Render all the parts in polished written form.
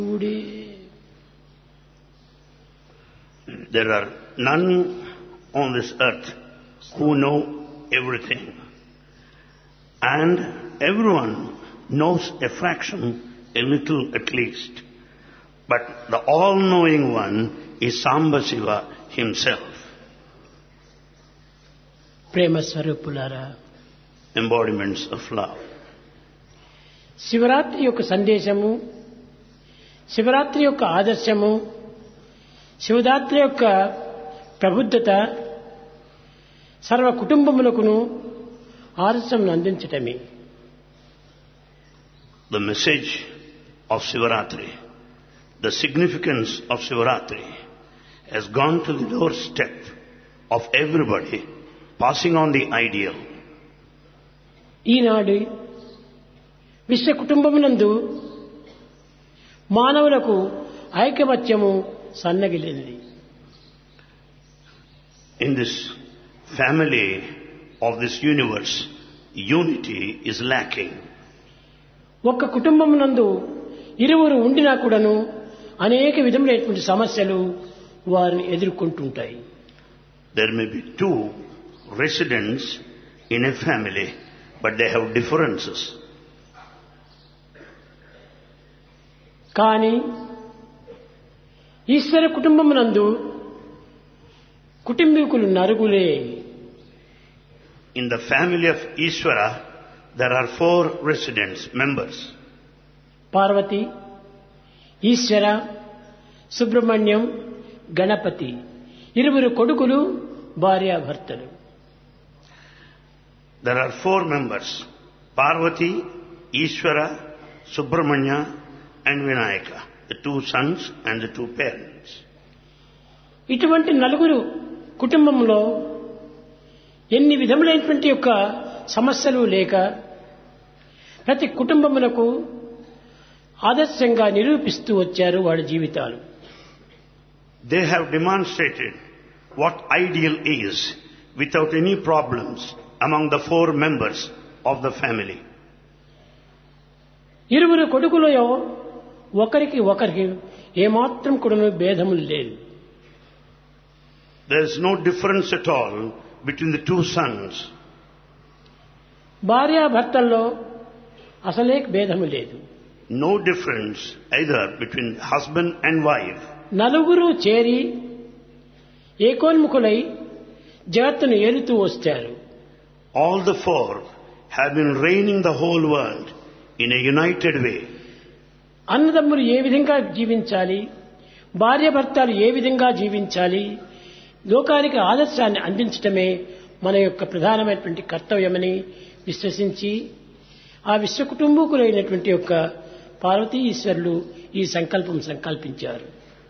There are none on this earth who know everything. And everyone knows a fraction, a little at least. But the all-knowing one is Samba Shiva himself. Prema Swarupulara, Embodiments of love. Shivaratri యొక్క సందేశము, శివరాత్రి యొక్క ఆదర్శము, శివరాత్రి యొక్క ప్రబుద్ధత సర్వ కుటుంబములకును ఆదర్శం అందించటమే. The message of Shivaratri, the significance of Shivaratri has gone to the doorstep of everybody, passing on the ideal. ఈనాడు విశ్వ కుటుంబమునందు మానవులకు ఐకమత్యము సన్నగిలింది. In this family of this universe, unity is lacking. ఒక్క కుటుంబమునందు ఇరువురు ఉండినా కూడాను అనేక విధములైనటువంటి సమస్యలు వారిని ఎదుర్కొంటుంటాయి. There may be two residents in a family, but they have differences. కానీ ఈశ్వర కుటుంబమునందు కుటుంబీకులు నలుగురే. In the family of Ishvara, there are 4 residents, members. Parvati, ఈశ్వర, సుబ్రహ్మణ్యం, గణపతి, ఇరువురు కొడుకులు, భార్యాభర్తలు. There are 4 members, Parvati, Ishvara, Subramanya and Vinayaka, the 2 sons and the 2 parents. ఇటువంటి నలుగురు కుటుంబంలో ఎన్ని విధములైనటువంటి యొక్క సమస్యలు లేక ప్రతి కుటుంబములకు ఆదర్శంగా నిరూపిస్తూ వచ్చారు వాళ్ళ జీవితాలు. They have demonstrated what ideal is without any problems among the 4 members of the family. ఇరువురు కొడుకులలో ఒకరికి ఏమాత్రం కూడా భేదములు లేదు. There is no difference at all between the 2 sons. భార్యాభర్తల్లో అసలే భేదము లేదు. No difference either between husband and wife. నలుగురు చేరి ఏకోన్ముఖులై జగత్తును ఏలుతూ వచ్చారు. All the 4 have been reigning the whole world in a united way. అన్నదమ్ములు ఏ విధంగా జీవించాలి, భార్యాభర్తలు ఏ విధంగా జీవించాలి, లోకానికి ఆదర్శాన్ని అందించటమే మన యొక్క ప్రధానమైనటువంటి కర్తవ్యమని విశ్వసించి ఆ విశ్వ కుటుంబీకులైనటువంటి యొక్క పార్వతీ ఈశ్వరులు ఈ సంకల్పించారు.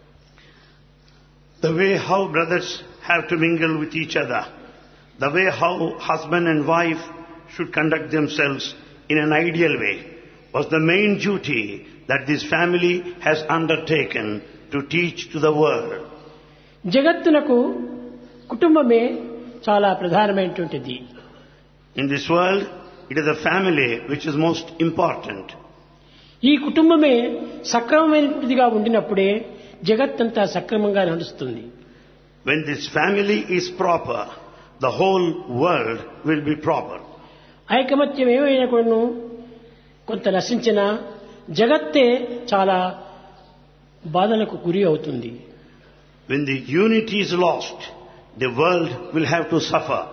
The way how brothers have to mingle with each other, the way how husband and wife should conduct themselves in an ideal way was the main duty that this family has undertaken to teach to the world. జగత్తునకు కుటుంబమే చాలా ప్రధానమైనటువంటిది. In this world, it is the family which is most important. ఈ కుటుంబమే సక్రమమైనదిగా ఉండినప్పుడే జగత్తంతా సక్రమంగా నడుస్తుంది. When this family is proper, the whole world will be proper. ఐకమత్యం ఏమైనా కూడాను కొంత నశించినా జగత్తే చాలా బాధలకు గురి అవుతుంది. When the unity is lost, the world will have to suffer.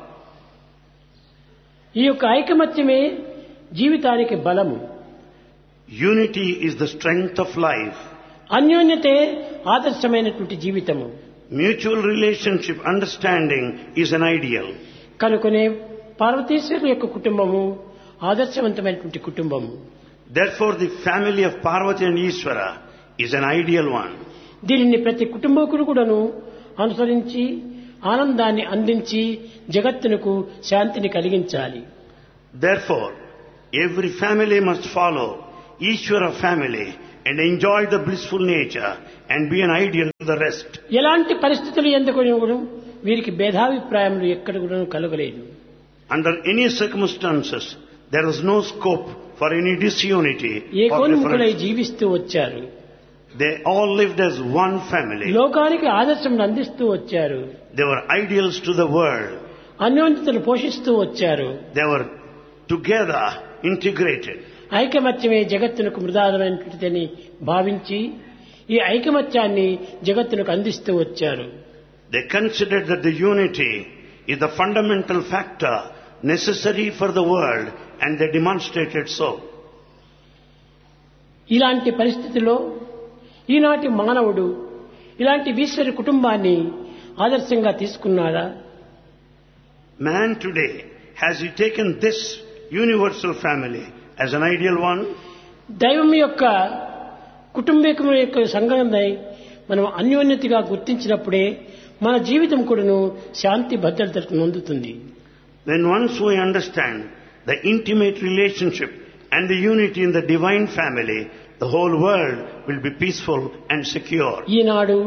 ఈ యొక్క ఐకమత్యమే జీవితానికి బలము. Unity is the strength of life. అన్యోన్యతే ఆదర్శమైనటువంటి జీవితము. Mutual relationship, understanding is an ideal. కనుకనే పార్వతీశ్వరుల యొక్క కుటుంబము ఆదర్శవంతమైనటువంటి కుటుంబము. Therefore, the family of Parvati and Ishvara is an ideal one. దీనిని ప్రతి కుటుంబకుడు కూడాను అనుసరించి ఆనందాన్ని అందించి జగత్తునకు శాంతిని కలిగించాలి. Therefore, every family must follow Ishvara family and enjoy the blissful nature and be an ideal to the rest. ఎలాంటి పరిస్థితులు ఎందుకు వీరికి భేదాభిప్రాయములు ఎక్కడ కూడా కలగలేదు. Under any circumstances, there was no scope for any disunity or ఏకోన్ముఖులై difference. జీవిస్తూ వచ్చారు. They all lived as one family. లోకానికి ఆదర్శం అందిస్తూ వచ్చారు. They were ideals to the world. అన్యోన్యతను పోషిస్తూ వచ్చారు. They were together integrated. ఐకమత్యమే జగత్తునకు మృదాదమైనటువంటిదని భావించి ఈ ఐకమత్యాన్ని జగత్తునకు అందిస్తూ వచ్చారు. They considered that the unity is the fundamental factor necessary for the world, and they demonstrated so. ఇలాంటి పరిస్థితిలో ఈనాటి మానవుడు ఇలాంటి ఈశ్వర కుటుంబాన్ని ఆదర్శంగా తీసుకున్నాడా? Man today, has he taken this universal family as an ideal one? దైవం యొక్క కుటుంబీకుల యొక్క సంఘంపై మనం అన్యోన్యతగా గుర్తించినప్పుడే మన జీవితం కూడాను శాంతి భద్రతలకు నొందుతుంది. When once we understand the intimate relationship and the unity in the divine family, the whole world will be peaceful and secure. ఈనాడు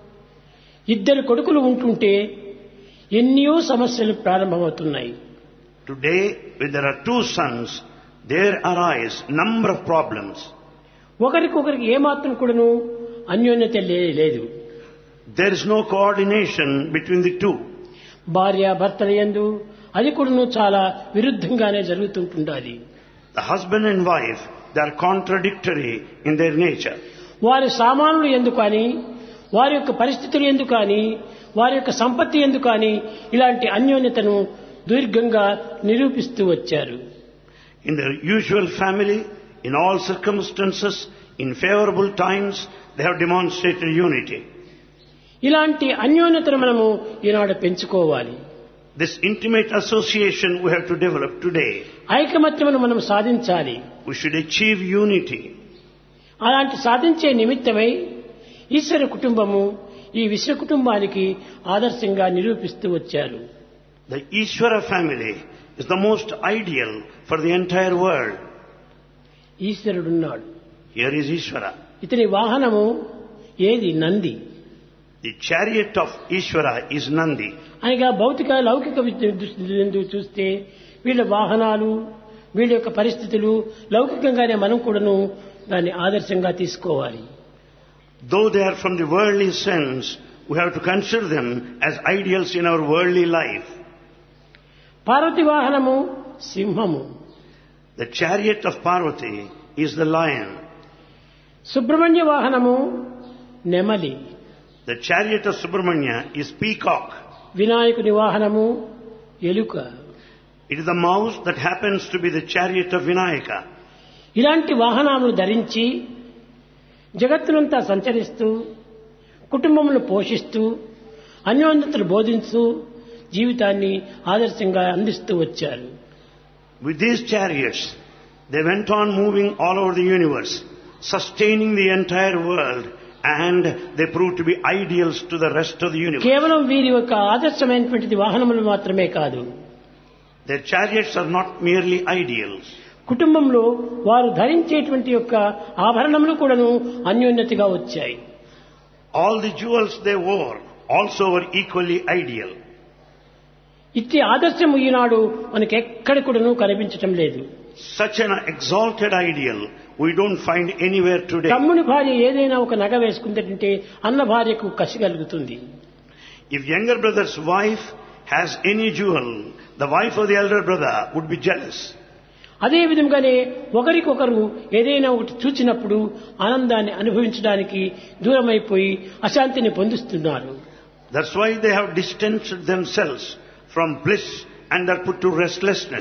ఇద్దరు కొడుకులు ఉంటుంటే ఎన్నో సమస్యలు ప్రారంభమవుతున్నాయి. Today, when there are two sons, there arise number of problems. ఒకరికొకరికి ఏమాత్రం కూడాను అన్యోన్యత లేదు. There is no coordination between the two. భార్య భర్తల యందు అది కూడాను చాలా విరుద్ధంగానే జరుగుతుంటుండాలి. The husband and wife, they are contradictory in their nature. వారి సామానులు ఎందుకు కానీ, వారి యొక్క పరిస్థితులు ఎందుకు కానీ, వారి యొక్క సంపత్తి ఎందుకు కానీ ఇలాంటి అన్యోన్యతను దీర్ఘంగా నిరూపిస్తూ వచ్చారు. In the usual family, in all circumstances, in favorable times, they have demonstrated unity. ఇలాంటి అన్యోన్యతను మనము ఈనాడు పెంచుకోవాలి. This intimate association we have to develop today. ఐకమత్యమును మనం సాధించాలి. We should achieve unity. అలాంటి సాధించే నిమిత్తమై ఈశ్వర కుటుంబము ఈ విశ్వ కుటుంబానికి ఆదర్శంగా నిరూపిస్తూ వచ్చారు. The Ishvara family is the most ideal for the entire world. ఈశ్వరుడున్నాడు. Here is Ishvara. ఇతని వాహనము ఏది? Nandi. The chariot of Ishvara is Nandi. అనగా భౌతిక లౌకిక దృష్టి చూస్తే వీళ్ళ వాహనాలు, వీళ్ళ యొక్క పరిస్థితులు లౌకికంగానే మనం కూడాను దాన్ని ఆదర్శంగా తీసుకోవాలి. Though they are from the worldly sense, we have to consider them as ideals in our worldly life. Parvati వాహనము సింహము. The chariot of Parvati is the lion. Subrahmanya వాహనము నెమలి. The chariot of Subramanya is peacock. వినాయకుని వాహనము ఎలుక. It is the mouse that happens to be the chariot of Vinayaka. ఇలాంటి వాహనాలను ధరించి జగత్తునంతా సంచరిస్తూ కుటుంబమును పోషిస్తూ అన్యోన్యతను బోధిస్తూ జీవితాన్ని ఆదర్శంగా అందిస్తూ వచ్చారు. With these chariots, they went on moving all over the universe, sustaining the entire world, and they proved to be ideals to the rest of the universe. కేవలం వీరి యొక్క ఆదర్శమైనటువంటి వాహనములు మాత్రమే కాదు, Their chariots are not merely ideals. కుటుంబంలో వారు ధరించేటువంటి యొక్క ఆభరణములు కూడాను అన్యోన్యతగా వచ్చాయి. All the jewels they wore also were equally ideal. ఇట్టి ఆదర్శము ఈనాడు మనకి ఎక్కడ కూడాను కనిపించటం లేదు. Such an exalted ideal we don't find anywhere today. తమ్ముని భార్య ఏదైనా ఒక నగ వేసుకుంటే అన్న భార్యకు కసి కలుగుతుంది. If younger brother's wife has any jewel, the wife of the elder brother would be jealous. అదే విధంగానే ఒకరికొకరు ఏదైనా ఒకటి చూచినప్పుడు ఆనందాన్ని అనుభవించడానికి దూరమైపోయి అశాంతిని పొందుతున్నారు. That's why they have distanced themselves from bliss and are put to restlessness.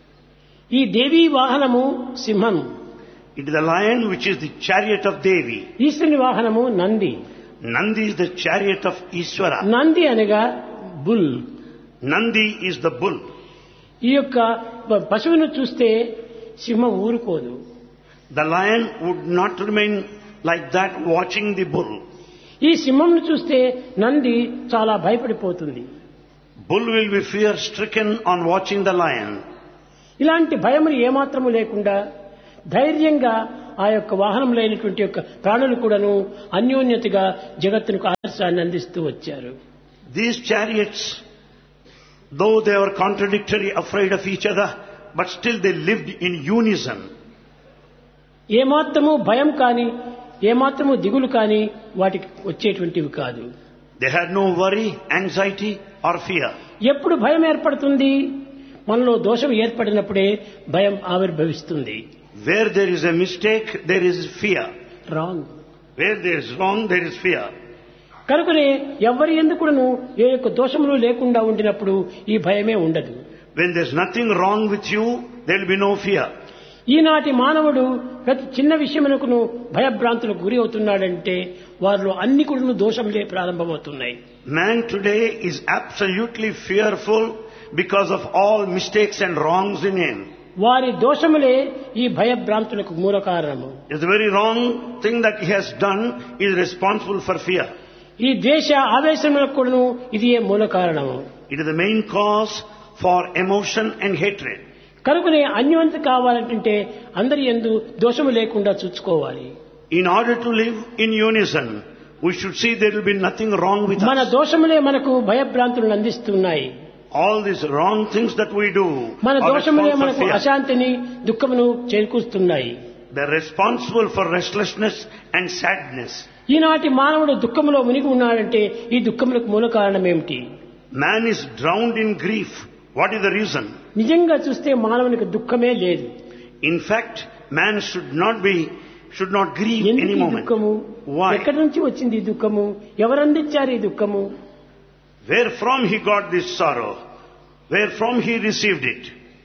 ఈ దేవీ వాహనము సింహం. It is the lion which is the chariot of Devi. ఈశ్వరుని వాహనము Nandi. Nandi is the chariot of Ishvara. Nandi అనగా bull. Nandi is the bull. ఈ యొక్క పశువును చూస్తే సింహం ఊరుకోదు. The lion would not remain like that watching the bull. ఈ సింహంను చూస్తే నంది చాలా భయపడిపోతుంది. Bull will be fear stricken on watching the lion. ఇలాంటి భయములు ఏమాత్రము లేకుండా ధైర్యంగా ఆ యొక్క వాహనంలో అయినటువంటి యొక్క ప్రాణులు కూడాను అన్యోన్యతగా జగత్తునకు ఆదర్శాన్ని అందిస్తూ వచ్చారు. These chariots, though they were contradictory, afraid of each other, but still they lived in unison. ఏమాత్రము భయం కాని ఏమాత్రము దిగులు కానీ వాటికి వచ్చేటువంటివి కాదు. They had no worry, anxiety or fear. ఎప్పుడు భయం ఏర్పడుతుంది? మనలో దోషం ఏర్పడినప్పుడే భయం ఆవిర్భవిస్తుంది. Where there is a mistake, there is fear. Wrong. Where there is wrong, there is fear. కనుకనే ఎవరి ఎందుకును ఏ యొక్క దోషములు లేకుండా ఉండినప్పుడు ఈ భయమే ఉండదు. When there is nothing wrong with you, there will be no fear. ఈనాటి మానవుడు ప్రతి చిన్న విషయమునకును భయభ్రాంతులకు గురి అవుతున్నాడంటే వారిలో అన్ని కూడా దోషములే ప్రారంభమవుతున్నాయి. Man today is absolutely fearful because of all mistakes and wrongs in him. వారి దోషములే ఈ భయభ్రాంతులకు మూల కారణము. It's the very wrong thing that he has done is responsible for fear. ఈ ద్వేష ఆవేశములకు కూడాను ఇది మూల కారణము. It is the main cause for emotion and hatred. కనుకనే అన్యోన్యత కావాలంటే అందరి యందు దోషము లేకుండా చూసుకోవాలి. In order to live in unison, we should see there will be nothing wrong with మన us. దోషములే మనకు భయభ్రాంతులను అందిస్తున్నాయి. All these wrong things that we do మన are దోషములే responsible for మనకు fear. అశాంతిని దుఃఖమును చేకూరుస్తున్నాయి. They're responsible for restlessness and sadness. ఈనాటి మానవుడు దుఃఖములో మునిగి ఉన్నాడంటే ఈ దుఃఖములకు మూల కారణం ఏమిటి? Man is drowned in grief. What is the reason? నిజంగా చూస్తే మానవునికి దుఃఖమే లేదు. In fact, man should not grieve ఎందుకు any ఈ moment. దుఃఖము? Why? ఎక్కడి నుంచి వచ్చింది ఈ దుఃఖము? ఎవరు అందించారు ఈ దుఃఖము? Where from he got this sorrow? Where from he received it?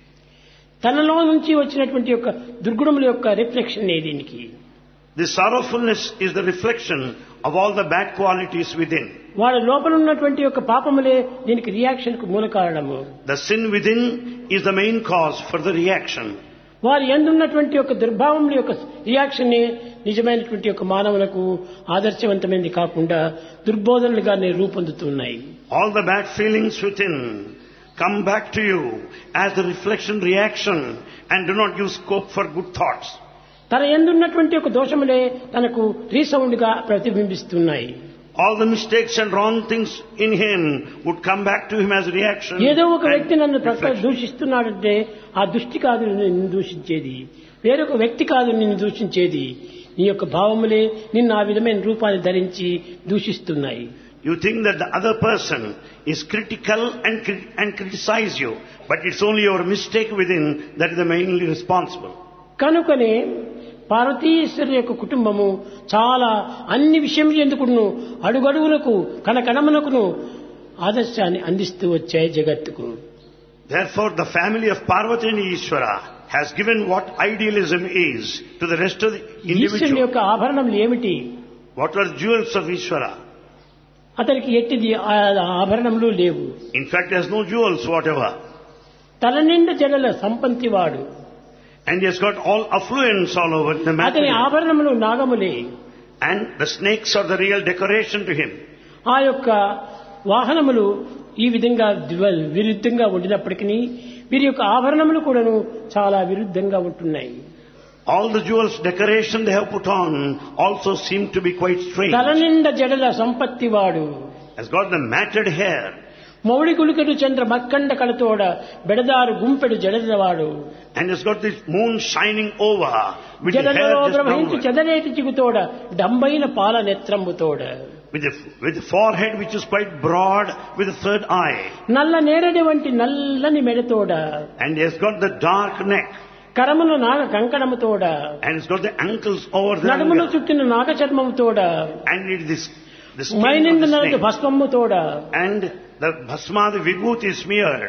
తనలో నుంచి వచ్చినటువంటి యొక్క దుర్గుణముల యొక్క రిఫ్లెక్షన్ దీనికి. This sorrowfulness is the reflection of all the bad qualities within. వారి లోపల ఉన్నటువంటి యొక్క పాపములే దీనికి రియాక్షన్ కు మూల కారణము. The sin within is the main cause for the reaction. వారి ఎందున్నటువంటి యొక్క దుర్భావముల యొక్క రియాక్షన్ నిజమైనటువంటి యొక్క మానవులకు ఆదర్శవంతమైనది కాకుండా దుర్బోధనలుగానే రూపొందుతున్నాయి. All the bad feelings within come back to you as the reflection reaction and do not give scope for good thoughts. తన ఎందున్నటువంటి యొక్క దోషములే తనకు రీసౌండ్ గా ప్రతిబింబిస్తున్నాయి. All the mistakes and wrong things in him would come back to him as reaction. ఏదో ఒక and వ్యక్తి నన్ను reflection. దూషిస్తున్నాడంటే ఆ దృష్టి కాదు నిన్ను దూషించేది, వేరొక వ్యక్తి కాదు నిన్ను దూషించేది, నీ యొక్క భావములే నిన్ను ఆ విధమైన రూపాన్ని ధరించి దూషిస్తున్నాయి. You think that the other person is critical and criticize you, but it's only your mistake within that is the mainly responsible. కనుకనే పార్వతీశ్వరుని యొక్క కుటుంబము చాలా అన్ని విషయములు ఎందుకును అడుగడుగులకు కణకణమునకును ఆదర్శాన్ని అందిస్తూ వచ్చాయి జగత్తుకు. Therefore, the family of Parvati and Ishvara has given what idealism is to the rest of the ఈశ్వరుని individual. యొక్క ఆభరణములు ఏమిటి? What were the jewels of Ishvara? అతనికి ఎట్టిది ఆభరణములు లేవు. In fact, he has no jewels whatever. తల నిండా జడల సంపంతివాడు. And he has got all affluence all over the అతని material. ఆభరణములు నాగములే. And the snakes are the real decoration to him. ఆ యొక్క వాహనములు ఈ విధంగా విరుద్ధంగా ఉండినప్పటికీ వీరి యొక్క ఆభరణములు కూడాను చాలా విరుద్ధంగా ఉంటున్నాయి. All the jewels decoration they have put on also seem to be quite strange. తల నిండా జడల సంపత్తివాడు. Has got the matted hair. Mouli గుళికడు Chandra మక్కండ కళతోడ బెడదారు గుంపెడు జడలవాడు. And has got this moon shining over with the hair జడలలో just ప్రవహించి downward. చెదరేటి చిగుతోడ డంబైన పాల నేత్రంబుతోడ. With the forehead which is quite broad with the third eye. నల్ల నేరడి వంటి నల్లని మెడతోడ. And he has got the dark neck. కరమున Naga కంకణముతోడ. And he's got the ankles over the నడుమున ankle. చుట్టిన నాగ చర్మముతోడ. And it is the skin of మైనిండ the నలదు snake. భస్మముతోడ. And the bhasma, the vibhuti is smeared.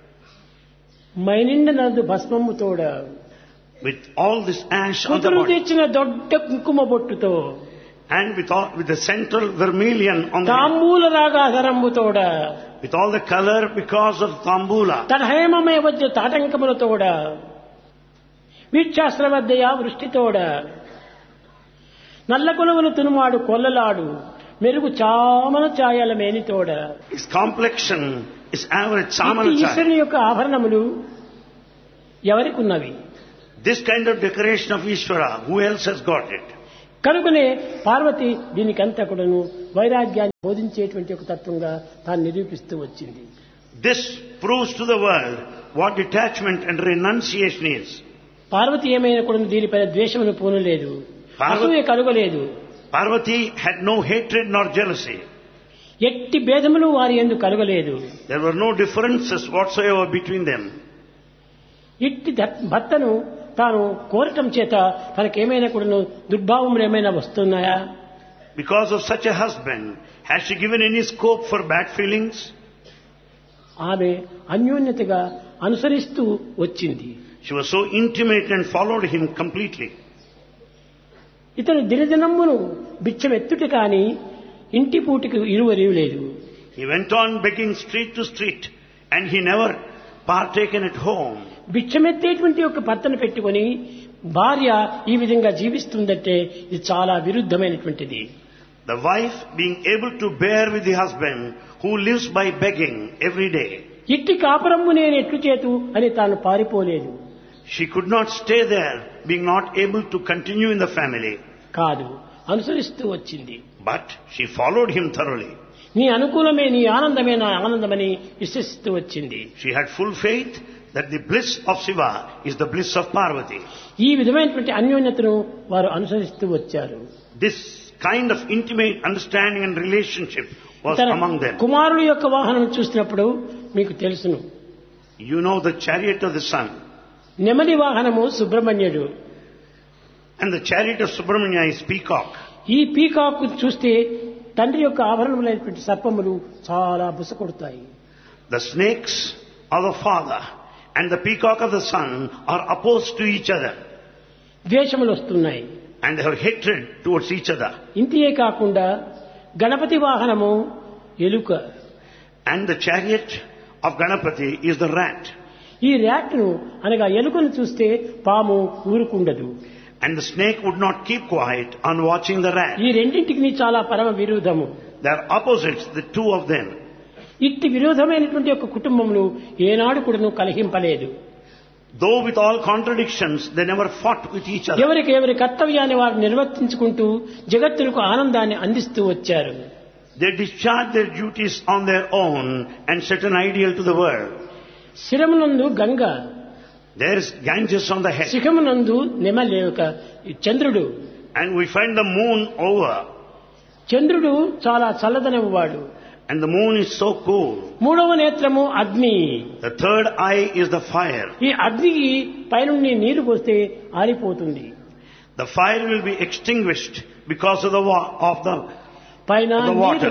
మైనిండ నలదు భస్మముతోడ. With all this ash on the కుదురు body. తెచ్చిన దొడ్డ కుంకుమ బొట్టుతో. And with the central vermilion on the head. తాంబూల రాగాధరంబుతోడ. With all the color because of Tambula. తన హేమమయ వద్ద తాటంకములతోడ. వీక్షాశ్రవద్దయ వృష్టితోడ. నల్ల కొలువులు తునుమాడు కొల్లలాడు మెరుగు చామన ఛాయల మేనితోడ. His complexion is average ఇట్టి samana chai. ఈశ్వరుని యొక్క ఆభరణములు ఎవరికి ఉన్నవి? This kind of decoration of Ishvara, who else has got it? కనుకనే పార్వతి దీనికంతా కూడాను వైరాగ్యాన్ని బోధించేటువంటి ఒక తత్వంగా తాను నిరూపిస్తూ వచ్చింది. This proves to the world what detachment and renunciation is. Parvati ఏమైనా కూడా దీనిపైన ద్వేషమును పూనలేదు. అసూయ కలుగలేదు. Parvati had no hatred nor jealousy. ఎట్టి భేదములు వారి యందు కలుగలేదు. There were no differences whatsoever between them. ఇట్టి భర్తను తాను కోరటం చేత తనకేమైనా కూడా దుర్భావములు ఏమైనా వస్తున్నాయా? Because of such a husband, has she given any scope for bad feelings? ఆమె అన్యోన్యతగా అనుసరిస్తూ వచ్చింది. She was so intimate and followed him completely. ఇతను దినదినమును బిచ్చమెత్తుట కాని ఇంటి పూటికి ఇరువరివు లేదు. He went on begging street to street and he never partaken at home. బిచ్చమెత్తేటువంటి ఒక భర్తను పెట్టుకొని భార్య ఈ విధంగా జీవిస్తుందంటే ఇది చాలా విరుద్ధమైనటువంటిది. The wife being able to bear with the husband who lives by begging every day. ఇట్టి కాపురము నేను ఎట్లు చేతు అని తాను పారిపోలేదు. She could not stay there, being not able to continue in the family. కాదు, అనుసరిస్తూ వచ్చింది. But she followed him thoroughly. నీ అనుకూలమే నీ ఆనందమే నా ఆనందమని విశ్వసిస్తూ వచ్చింది. She had full faith that the bliss of Shiva is the bliss of Parvati. ఈ విధమైనటువంటి అన్యోన్యతను వారు అనుసరిస్తూ వచ్చారు. This kind of intimate understanding and relationship was among them. కుమారుడు యొక్క వాహనం చూసినప్పుడు మీకు తెలుసును. You know the chariot of the sun. నెమలి వాహనము సుబ్రహ్మణ్యుడు. And the chariot of Subramanya is peacock. ఈ పీకాక్ చూస్తే తండ్రి యొక్క ఆభరణములైనటువంటి సర్పములు చాలా బుసకొడతాయి. The snakes of the father and the peacock of the son are opposed to each other. ద్వేషములు వస్తున్నాయి. And they have hatred towards each other. ఇంతియే కాకుండా గణపతి వాహనము ఎలుక. And the chariot of Ganapati is the rat. ఈ ర్యాట్ను అనగా ఎలుకను చూస్తే పాము ఊరుకుండదు. And the snake would not keep quiet on watching the rat. ఈ రెండింటికి చాలా పరమ విరోధము. They are opposites, the two of them. ఇట్టి విరోధమైనటువంటి ఒక కుటుంబమును ఏనాడు కూడాను కలహింపలేదు. Though with all contradictions, they never fought with each other. ఎవరికి ఎవరి కర్తవ్యాన్ని వారు నిర్వర్తించుకుంటూ జగత్తులకు ఆనందాన్ని అందిస్తూ వచ్చారు. They discharged their duties on their own and set an ideal to the world. శిరమునందు Ganga, There is Ganges on the head. శిఖమునందు నెమలేక చంద్రుడు. And we find the moon over. చంద్రుడు చాలా చల్లదనము వాడు. And the moon is so cool. మూడవ నేత్రము అగ్ని. The third eye is the fire. ఈ అగ్నికి పైనుండి నీరు పోస్తే ఆరిపోతుంది. The fire will be extinguished because of the పైన water.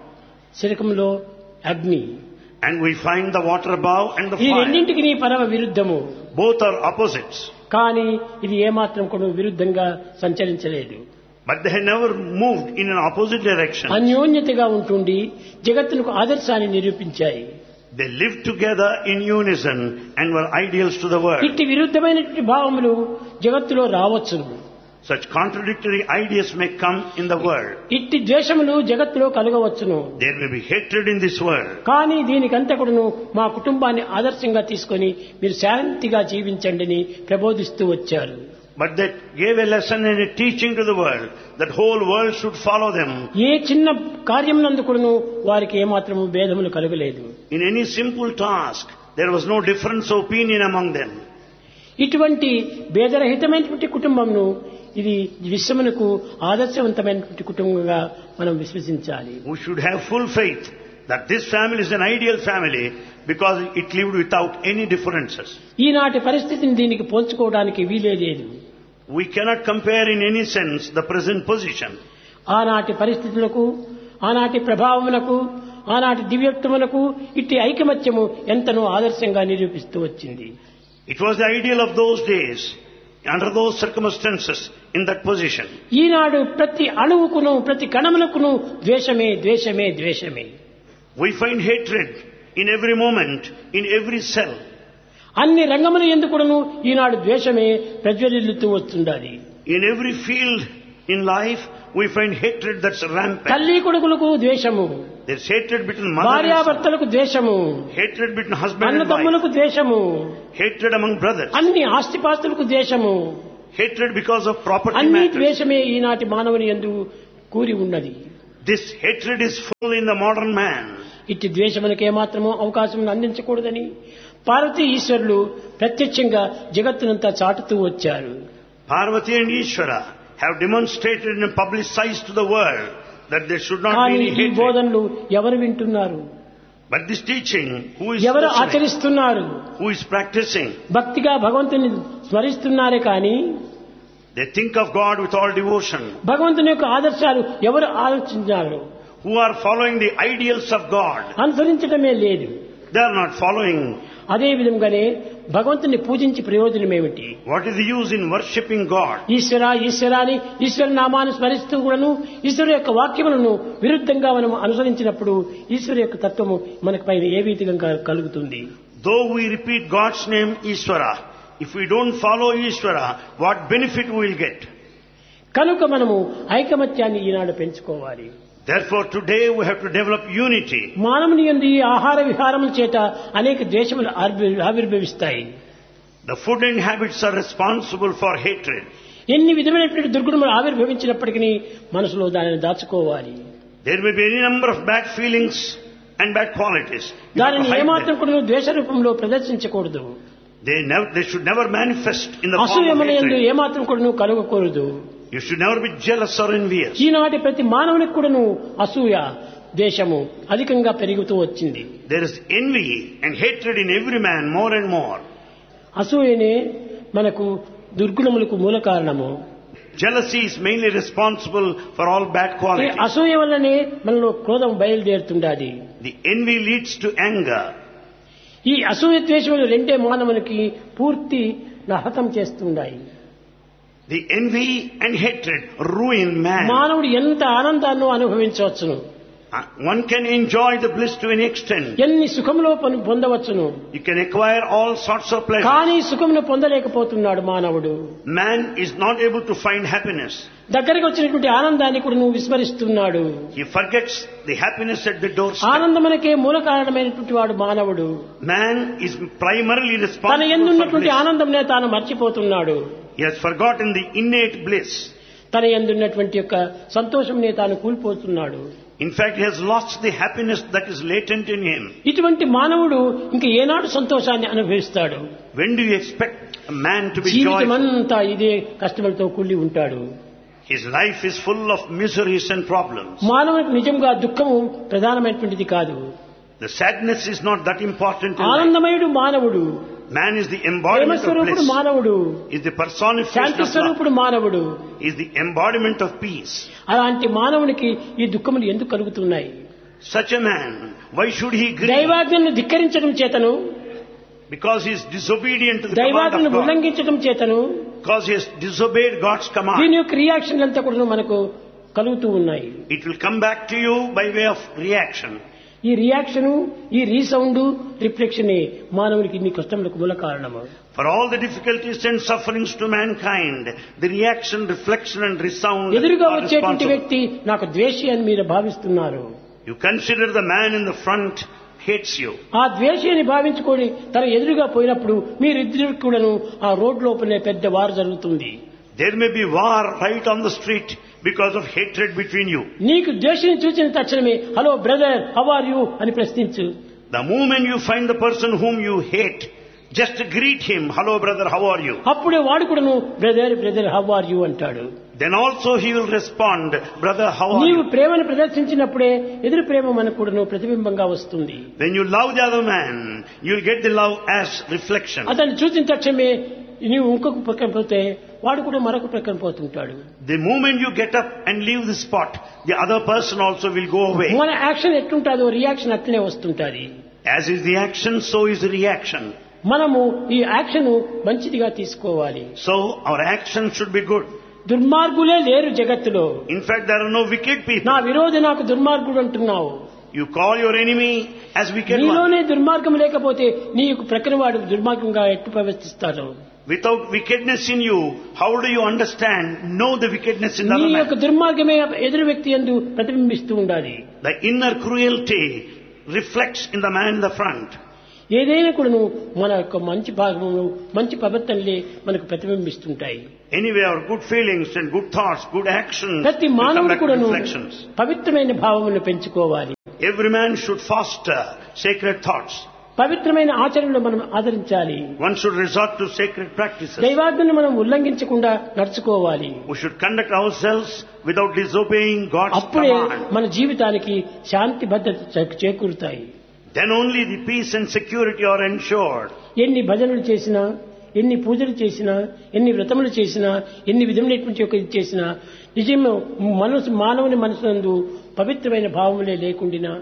శిఖములో అగ్ని. And we find the water above and the ఈ fire. రెండింటికి నీ పరమ విరుద్ధము. Both are opposites. కానీ ఇది ఏమాత్రం కూడా విరుద్ధంగా సంచరించలేదు. But they had never moved in an opposite direction. అన్యోన్యతగా ఉంటుండి జగత్తులకు ఆదర్శాన్ని నిరూపించాయి. They lived together in unison and were ideals to the world. ఇట్టి విరుద్ధమైనటువంటి భావములు జగత్తులో రావచ్చును. Such contradictory ideas may come in the world. ఇట్టి ద్వేషములు జగత్తులో కలగవచ్చును. There may be hatred in this world. కానీ దీనికంతా కూడాను మా కుటుంబాన్ని ఆదర్శంగా తీసుకొని మీరు శాంతిగా జీవించండి అని ప్రబోధిస్తూ వచ్చారు. But that gave a lesson and a teaching to the world that whole world should follow them. ఏ చిన్న కార్యమునందు కూడాను వారికి ఏమాత్రము భేదములు కలగలేదు. In any simple task, there was no difference of opinion among them. ఇటువంటి భేదరహితమైనటువంటి కుటుంబంను ఇది విశ్వమునకు ఆదర్శవంతమైనటువంటి కుటుంబంగా మనం విశ్వసించాలి. We should have full faith that this family is an ideal family because it lived without any differences. ఈనాటి పరిస్థితిని దీనికి పోల్చుకోవడానికి వీలే లేదు. We cannot compare in any sense the present position. ఆనాటి పరిస్థితులకు, ఆనాటి ప్రభావములకు, ఆనాటి దివ్యత్వములకు ఇట్టి ఐకమత్యము ఎంతనో ఆదర్శంగా నిరూపిస్తూ వచ్చింది. It was the ideal of those days, under those circumstances, in that position. ఈనాడు ప్రతి అణువుకును ప్రతి కణములకును ద్వేషమే ద్వేషమే ద్వేషమే. We find hatred in every moment, in every cell. అన్ని రంగముల యందు కూడాను ఈనాడు ద్వేషమే ప్రజ్వలిల్లుతూ వస్తుండాలి. In every field in life, we find hatred that's rampant. తల్లి కొడుకులకు ద్వేషము, There's hatred between mother and son. భార్యాభర్తలకు ద్వేషము, Hatred between husband and wife. అన్నదమ్ములకు ద్వేషము, Hatred among brothers. అన్ని ఆస్తిపాస్తులకు ద్వేషము, Hatred because of property అన్ని matters. ద్వేషమే ఈనాటి మానవుని యందు కూరి ఉన్నది. This hatred is full in the modern man. ఇట్టి ద్వేషములకు ఏమాత్రమో అవకాశం అందించకూడదని పార్వతీ ఈశ్వరులు ప్రత్యక్షంగా జగత్తునంతా చాటుతూ వచ్చారు. Parvati and Ishvara have demonstrated and publicized to the world that there should not be కానీ any ఈ hatred. బోధనలు ఎవరు వింటున్నారు? But this teaching, who is ఎవరు listening, ఆచరిస్తున్నారు? who is practicing? భక్తిగా భగవంతుని స్మరిస్తున్నారే కానీ They think of God with all devotion. భగవంతుని యొక్క ఆదర్శాలు ఎవరు ఆలోచించారు? Who are following the ideals of God. అనుసరించడమే లేదు. They are not following. అదే విధంగానే భగవంతుని పూజించి ప్రయోజనం ఏమిటి? What is the use in worshipping God? ఈశ్వర ఈశ్వర అని ఈశ్వర నామాన్ని స్మరిస్తూ కూడాను ఈశ్వరు యొక్క వాక్యములను విరుద్ధంగా మనం అనుసరించినప్పుడు ఈశ్వరు యొక్క తత్వము మనకి పైన ఏ విధంగా కలుగుతుంది? Though we repeat God's name Ishvara, if we don't follow Ishvara, what benefit we will get? కనుక మనము ఐకమత్యాన్ని ఈనాడు పెంచుకోవాలి. Therefore today we have to develop unity. మానవుని యందు ఈ ఆహార విహారముల చేత అనేక ద్వేషములు ఆవిర్భవిస్తాయి. The food and habits are responsible for hatred. ఎన్ని విధమైనటువంటి దుర్గుణములు ఆవిర్భవించినప్పటికీ మనసులో దానిని దాచుకోవాలి. There may be any number of bad feelings and bad qualities. You have to దానిని hide ఏమాత్రం them. కూడా ద్వేష రూపంలో ప్రదర్శించకూడదు. They should never manifest in the form of అసూయముల యందు hatred. ఏమాత్రం కూడా కలగకూడదు. You should never be jealous or envious. ఈనాటి ప్రతి మానవునికి కూడాను అసూయ దేశము అధికంగా పెరుగుతూ వచ్చింది. There is envy and hatred in every man more and more. అసూయనే మనకు దుర్గుణములకు మూల కారణము. Jealousy is mainly responsible for all bad ఈ qualities. అసూయ వల్లనే మనలో క్రోధం బయలుదేరుతుండాలి. The envy leads to anger. ఈ అసూయ ద్వేషములు రెండే మానవునికి పూర్తి నహతం చేస్తున్నాయి. The envy and hatred ruin man. మానవుడు ఎంత ఆనందాన్ని అనుభవించవచ్చును, One can enjoy the bliss to an extent. ఎన్ని సుఖములో పొందవచ్చును, You can acquire all sorts of pleasure. కానీ సుఖమును పొందలేకపోతున్నాడు మానవుడు. Man is not able to find happiness. దగ్గరికి వచ్చినటువంటి ఆనందాన్ని కూడా నువ్వు విస్మరిస్తున్నాడు. He forgets the happiness at the doorstep. ఆనందమునకే మూల కారణమైనటువంటి వాడు మానవుడు. Man is primarily తన responsible for ఎందున్నటువంటి bliss. ఆనందంనే తాను మర్చిపోతున్నాడు. He has forgotten the innate bliss. తన ఎందున్నటువంటి యొక్క సంతోషంనే తాను కూలిపోతున్నాడు. In fact, he has lost the happiness that is latent in him. ఇటువంటి మానవుడు ఇంక ఏనాడు సంతోషాన్ని అనుభవిస్తాడు? When do you expect a man to be joyful? జీవితమంతా ఇదే కష్టములతో కూలి ఉంటాడు. His life is full of miseries and problems. మానవునికి నిజంగా దుఃఖము ప్రధానమైనటువంటిది కాదు. The sadness is not that important in life. ఆనందమయుడు మానవుడు, Man is the Prema embodiment of స్వరూపుడు bliss. మానవుడు, Is the personification Shanti of love. స్వరూపుడు మానవుడు. Is the embodiment of peace. అలాంటి మానవునికి ఈ దుఃఖములు ఎందుకు కలుగుతున్నాయి? Such a man, why should he grieve? దైవాజ్ఞను ధిక్కరించడం చేతను, Because he is disobedient to the command దైవాజ్ఞను of God. ఉల్లంఘించడం చేతను Because he has disobeyed God's దీని command. యొక్క రియాక్షన్ అంతా కూడా మనకు కలుగుతూ ఉన్నాయి. It will come back to you by way of reaction. ఈ రియాక్షను, ఈ రీసౌండ్, రిఫ్లెక్షన్ మానవునికి ఇన్ని కష్టములకు మూల కారణము. For all the difficulties and sufferings to mankind, the reaction, reflection and resound ఎదురుగా are వచ్చేటువంటి responsible. వ్యక్తి నాకు ద్వేషి అని మీరు భావిస్తున్నారు. You consider the man in the front hates you. ఆ ద్వేషి అని భావించుకొని తన ఎదురుగా పోయినప్పుడు మీరిద్దరు కూడాను ఆ రోడ్ లోపలే పెద్ద వారు జరుగుతుంది. There may be war right on the street because of hatred between you. నీకు ద్వేషిని చూసిన తక్షణమే hello brother how are you అని ప్రశ్నించు. The moment you find the person whom you hate, just greet him, hello brother, how are you? అప్పుడే వాడు కూడాను brother brother how are you అంటాడు. Then also he will respond, brother, how are నీవు you? ప్రేమను ప్రదర్శించినప్పుడే ఎదురు ప్రేమ మనకు కూడాను ప్రతిబింబంగా వస్తుంది. When you love the other man, you will get the love as reflection. అతన్ని చూసిన తక్షణమే నీవు ఇంకొక ప్రక్కన పోతే వాడు కూడా మరొక ప్రక్కన పోతుంటాడు. The moment you get up and leave the spot, the other person also will go away. మన యాక్షన్ ఎట్లుంటాదో రియాక్షన్ అట్లనే వస్తుంటది. As is the action, so is the reaction. మనము ఈ యాక్షన్ మంచిదిగా తీసుకోవాలి. So our action should be good. దుర్మార్గులే లేరు జగత్తులో. In fact, there are no wicked నా people. విరోధి నాకు దుర్మార్గుడు అంటున్నావు. You call your enemy as wicked one. నీలోనే దుర్మార్గం లేకపోతే నీ యొక్క ప్రక్కన వాడు దుర్మార్గంగా ఎట్టు ప్రవర్తిస్తాడు? Without wickedness in you, how do you understand, know the wickedness in the నీ other యొక్క man? దుర్మార్గమే ఎదురు వ్యక్తి యందు ప్రతిబింబిస్తూ ఉండాలి. The inner cruelty reflects in the man in the front. ఏదైనా కూడా మన యొక్క మంచి భాగములు మంచి ప్రవర్తనలే మనకు ప్రతిబింబిస్తుంటాయి. Anyway, our good feelings and good thoughts, good actions ప్రతి will come మానవుడు back to కూడాను reflections. పవిత్రమైన భావమును పెంచుకోవాలి. Every man should foster sacred thoughts. పవిత్రమైన ఆచరణలో మనం ఆచరించాలి. One should resort to sacred practices. దైవాజ్ఞను మనం ఉల్లంఘించకుండా నడుచుకోవాలి. We should conduct ourselves without disobeying God's అప్పుడే command. మన జీవితానికి శాంతి భద్రత చేకూరుతాయి. Then only the peace and security are ensured. ఎన్ని భజనలు చేసినా, ఎన్ని పూజలు చేసినా, ఎన్ని వ్రతములు చేసినా, ఎన్ని విధములైనటువంటి ఒక ఇది చేసినా, నిజంగా మానవుని మనసునందు పవిత్రమైన భావములే లేకుండినా,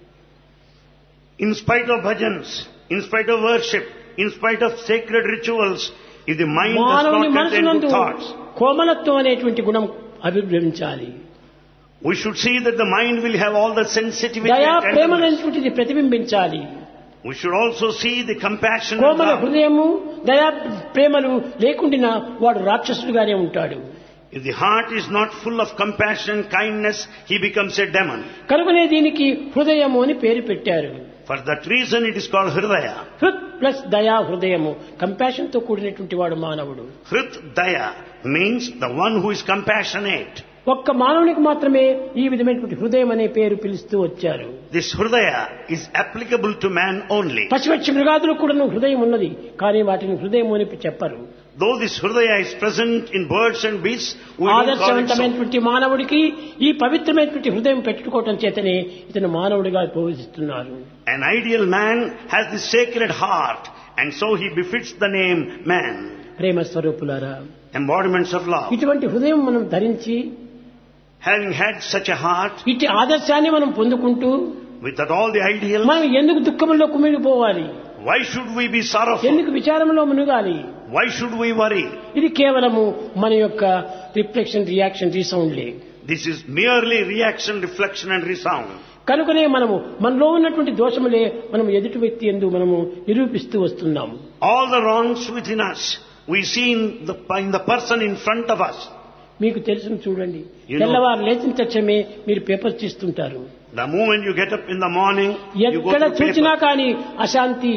In spite of bhajans, in spite of worship, in spite of sacred rituals, if the mind does మానవుని not contain మనసునందు good thoughts, కోమలత్వం అనేటువంటి గుణం అభివృద్ధించాలి. we should see that the mind will have all the sensitivity దయా and tenderness. ప్రేమనేటువంటిది ప్రతిబింబించాలి. We should also see the compassion and Komala love. హృదయము దయా ప్రేమలు లేకుండినా వాడు రాక్షసుడుగానే ఉంటాడు. If the heart is not full of compassion and kindness, he becomes a demon. కనుకనే దీనికి హృదయము అని పేరు పెట్టారు. For that reason it is called Hridaya. హృత్ plus దయా హృదయము, కంపాషన్ తో కూడినటువంటి వాడు మానవుడు. Hrit Daya means the one who is compassionate. ఒక్క మానవునికి మాత్రమే ఈ విధమైనటువంటి హృదయం అనే పేరు పిలుస్తూ వచ్చారు. This Hridaya is applicable to man only. పశుపక్షి మృగాదులకు కూడా హృదయం ఉన్నది, కానీ వాటిని హృదయం అని చెప్పరు. Though this Hridaya is present in birds and beasts, we don't call it so. ఆదర్శవంతమైనటువంటి మానవుడికి ఈ పవిత్రమైనటువంటి హృదయం పెట్టుకోవటం చేతనే ఇతను మానవుడిగా బోధిస్తున్నారు. An ideal man has this sacred heart, and so he befits the name man. ప్రేమ స్వరూపులారా, Embodiments of love. ఇటువంటి హృదయం మనం ధరించి, Having had such a heart, ఇటు ఆదర్శాన్ని మనం పొందుకుంటూ, without all the ideals, మనం ఎందుకు దుఃఖంలో కుమిలిపోవాలి, why should we be sorrowful? ఎందుకు విచారంలో మునుగాలి? Why should we worry? ఇది కేవలము మన యొక్క reflection, reaction, రీసౌండ్లే. This is merely reaction, reflection and resound. కనుకనే మనము మనలో ఉన్నటువంటి దోషములే మనం ఎదుటి వ్యక్తి యందు మనము నిరూపిస్తూ వస్తున్నాము. All the wrongs within us, we see in the person in front of us. మీకు తెలుసును చూడండి, You know. తెల్లవారు లేచిన తక్షణమే మీరు పేపర్ చేస్తుంటారు. The moment you get up in the morning, you go ఎక్కడ to చూసినా paper. కానీ అశాంతి,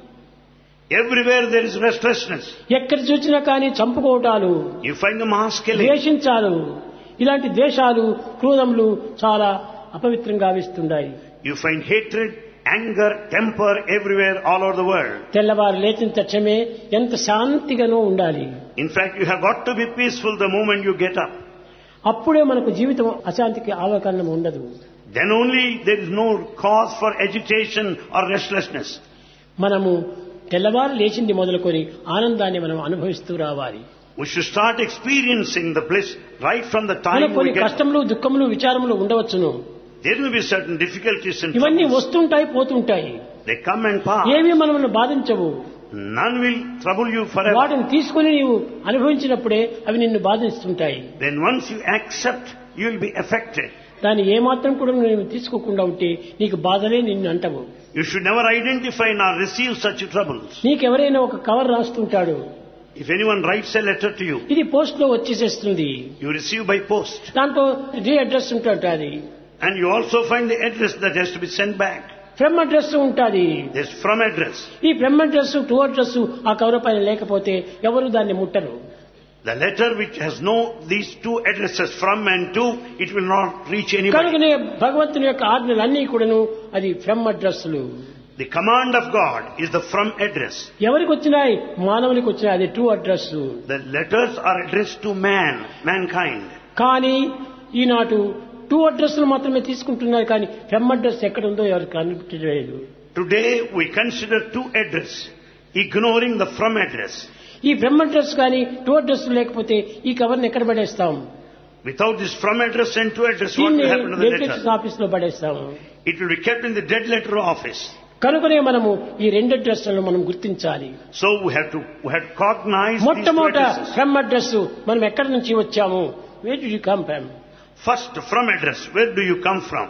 Everywhere there is restlessness. ఎక్కడ చూసినా కానీ చంపుకోవటాలు, You find the mass killing. ద్వేషించాలు, ఇలాంటి ద్వేషాలు, క్రోధములు చాలా అపవిత్రంగా ఆవిస్తున్నాయి. You find hatred, anger, temper everywhere all over the world. తెల్లవారు లేచిన తక్షణమే ఎంత శాంతిగానో ఉండాలి. In fact, you have got to be peaceful the moment you get up. అప్పుడే మనకు జీవితం అశాంతికి ఆవకారణం ఉండదు. Then only there is no cause for agitation or restlessness. మనము తెల్లవారు లేచింది మొదలుకొని ఆనందాన్ని మనం అనుభవిస్తూ రావాలి. We should start experiencing the bliss right from the time మనకు కొన్ని we get. కష్టములు, దుఃఖములు, విచారములు ఉండవచ్చును. There will be certain difficulties and ఇవన్నీ troubles. వస్తుంటాయి, పోతుంటాయి. They come and pass. ఏవి మనల్ని బాధించవు. None will trouble you forever. వాటిని తీసుకొని నీవు అనుభవించినప్పుడే అవి నిన్ను బాధిస్తుంటాయి. Then once you accept, you will be affected. దాన్ని ఏమాత్రం కూడా నువ్వు తీసుకోకుండా ఉంటే నీకు బాధలే నిన్ను అంటవు. You should never identify nor receive such troubles. నీకెవరైనా ఒక cover రాస్తుంటాడు, If anyone writes a letter to you, ఇది పోస్ట్ లో వచ్చేసేస్తుంది, you receive by post. దాంట్లో రీ అడ్రస్ ఉంటుంది, And you also find the address that has to be sent back. From address ఉంటుంది. There's from address. ఈ from address, to address ఆ cover పైన లేకపోతే ఎవరు దాన్ని ముట్టరు. The letter which has these two addresses, from and to, it will not reach anybody. కనుకనే భగవంతుని యొక్క ఆజ్ఞలన్నీ కూడాను అది ఫ్రమ్ అడ్రస్లు. The command of God is the from address. ఎవరికి వచ్చినాయి? మానవునికి వచ్చినాయి, అది to address. The letters are addressed to mankind. కానీ ఈనాటి టు అడ్రస్ మాత్రమే తీసుకుంటున్నారు, కానీ ఫ్రమ్ అడ్రస్ ఎక్కడ ఉందో ఎవరికి కనిపించలేదు. Today we consider to address, ignoring the from address. ఈ ఫ్రమ్ అడ్రస్ కానీ టు అడ్రస్ లేకపోతే ఈ కవర్ని ఎక్కడ పడేస్తాం? Without this from address and to address, what దీన్ని will happen to the delegates letter? Office లో పడేస్తాము. It will be kept in the dead letter office. కనుకనే మనము ఈ రెండు అడ్రస్లను మనం గుర్తించాలి. So we have to cognize these two మొట్టమొదట addresses. From address, మనం ఎక్కడి నుంచి వచ్చాము, wear D you come from. First, from address, where do you come from?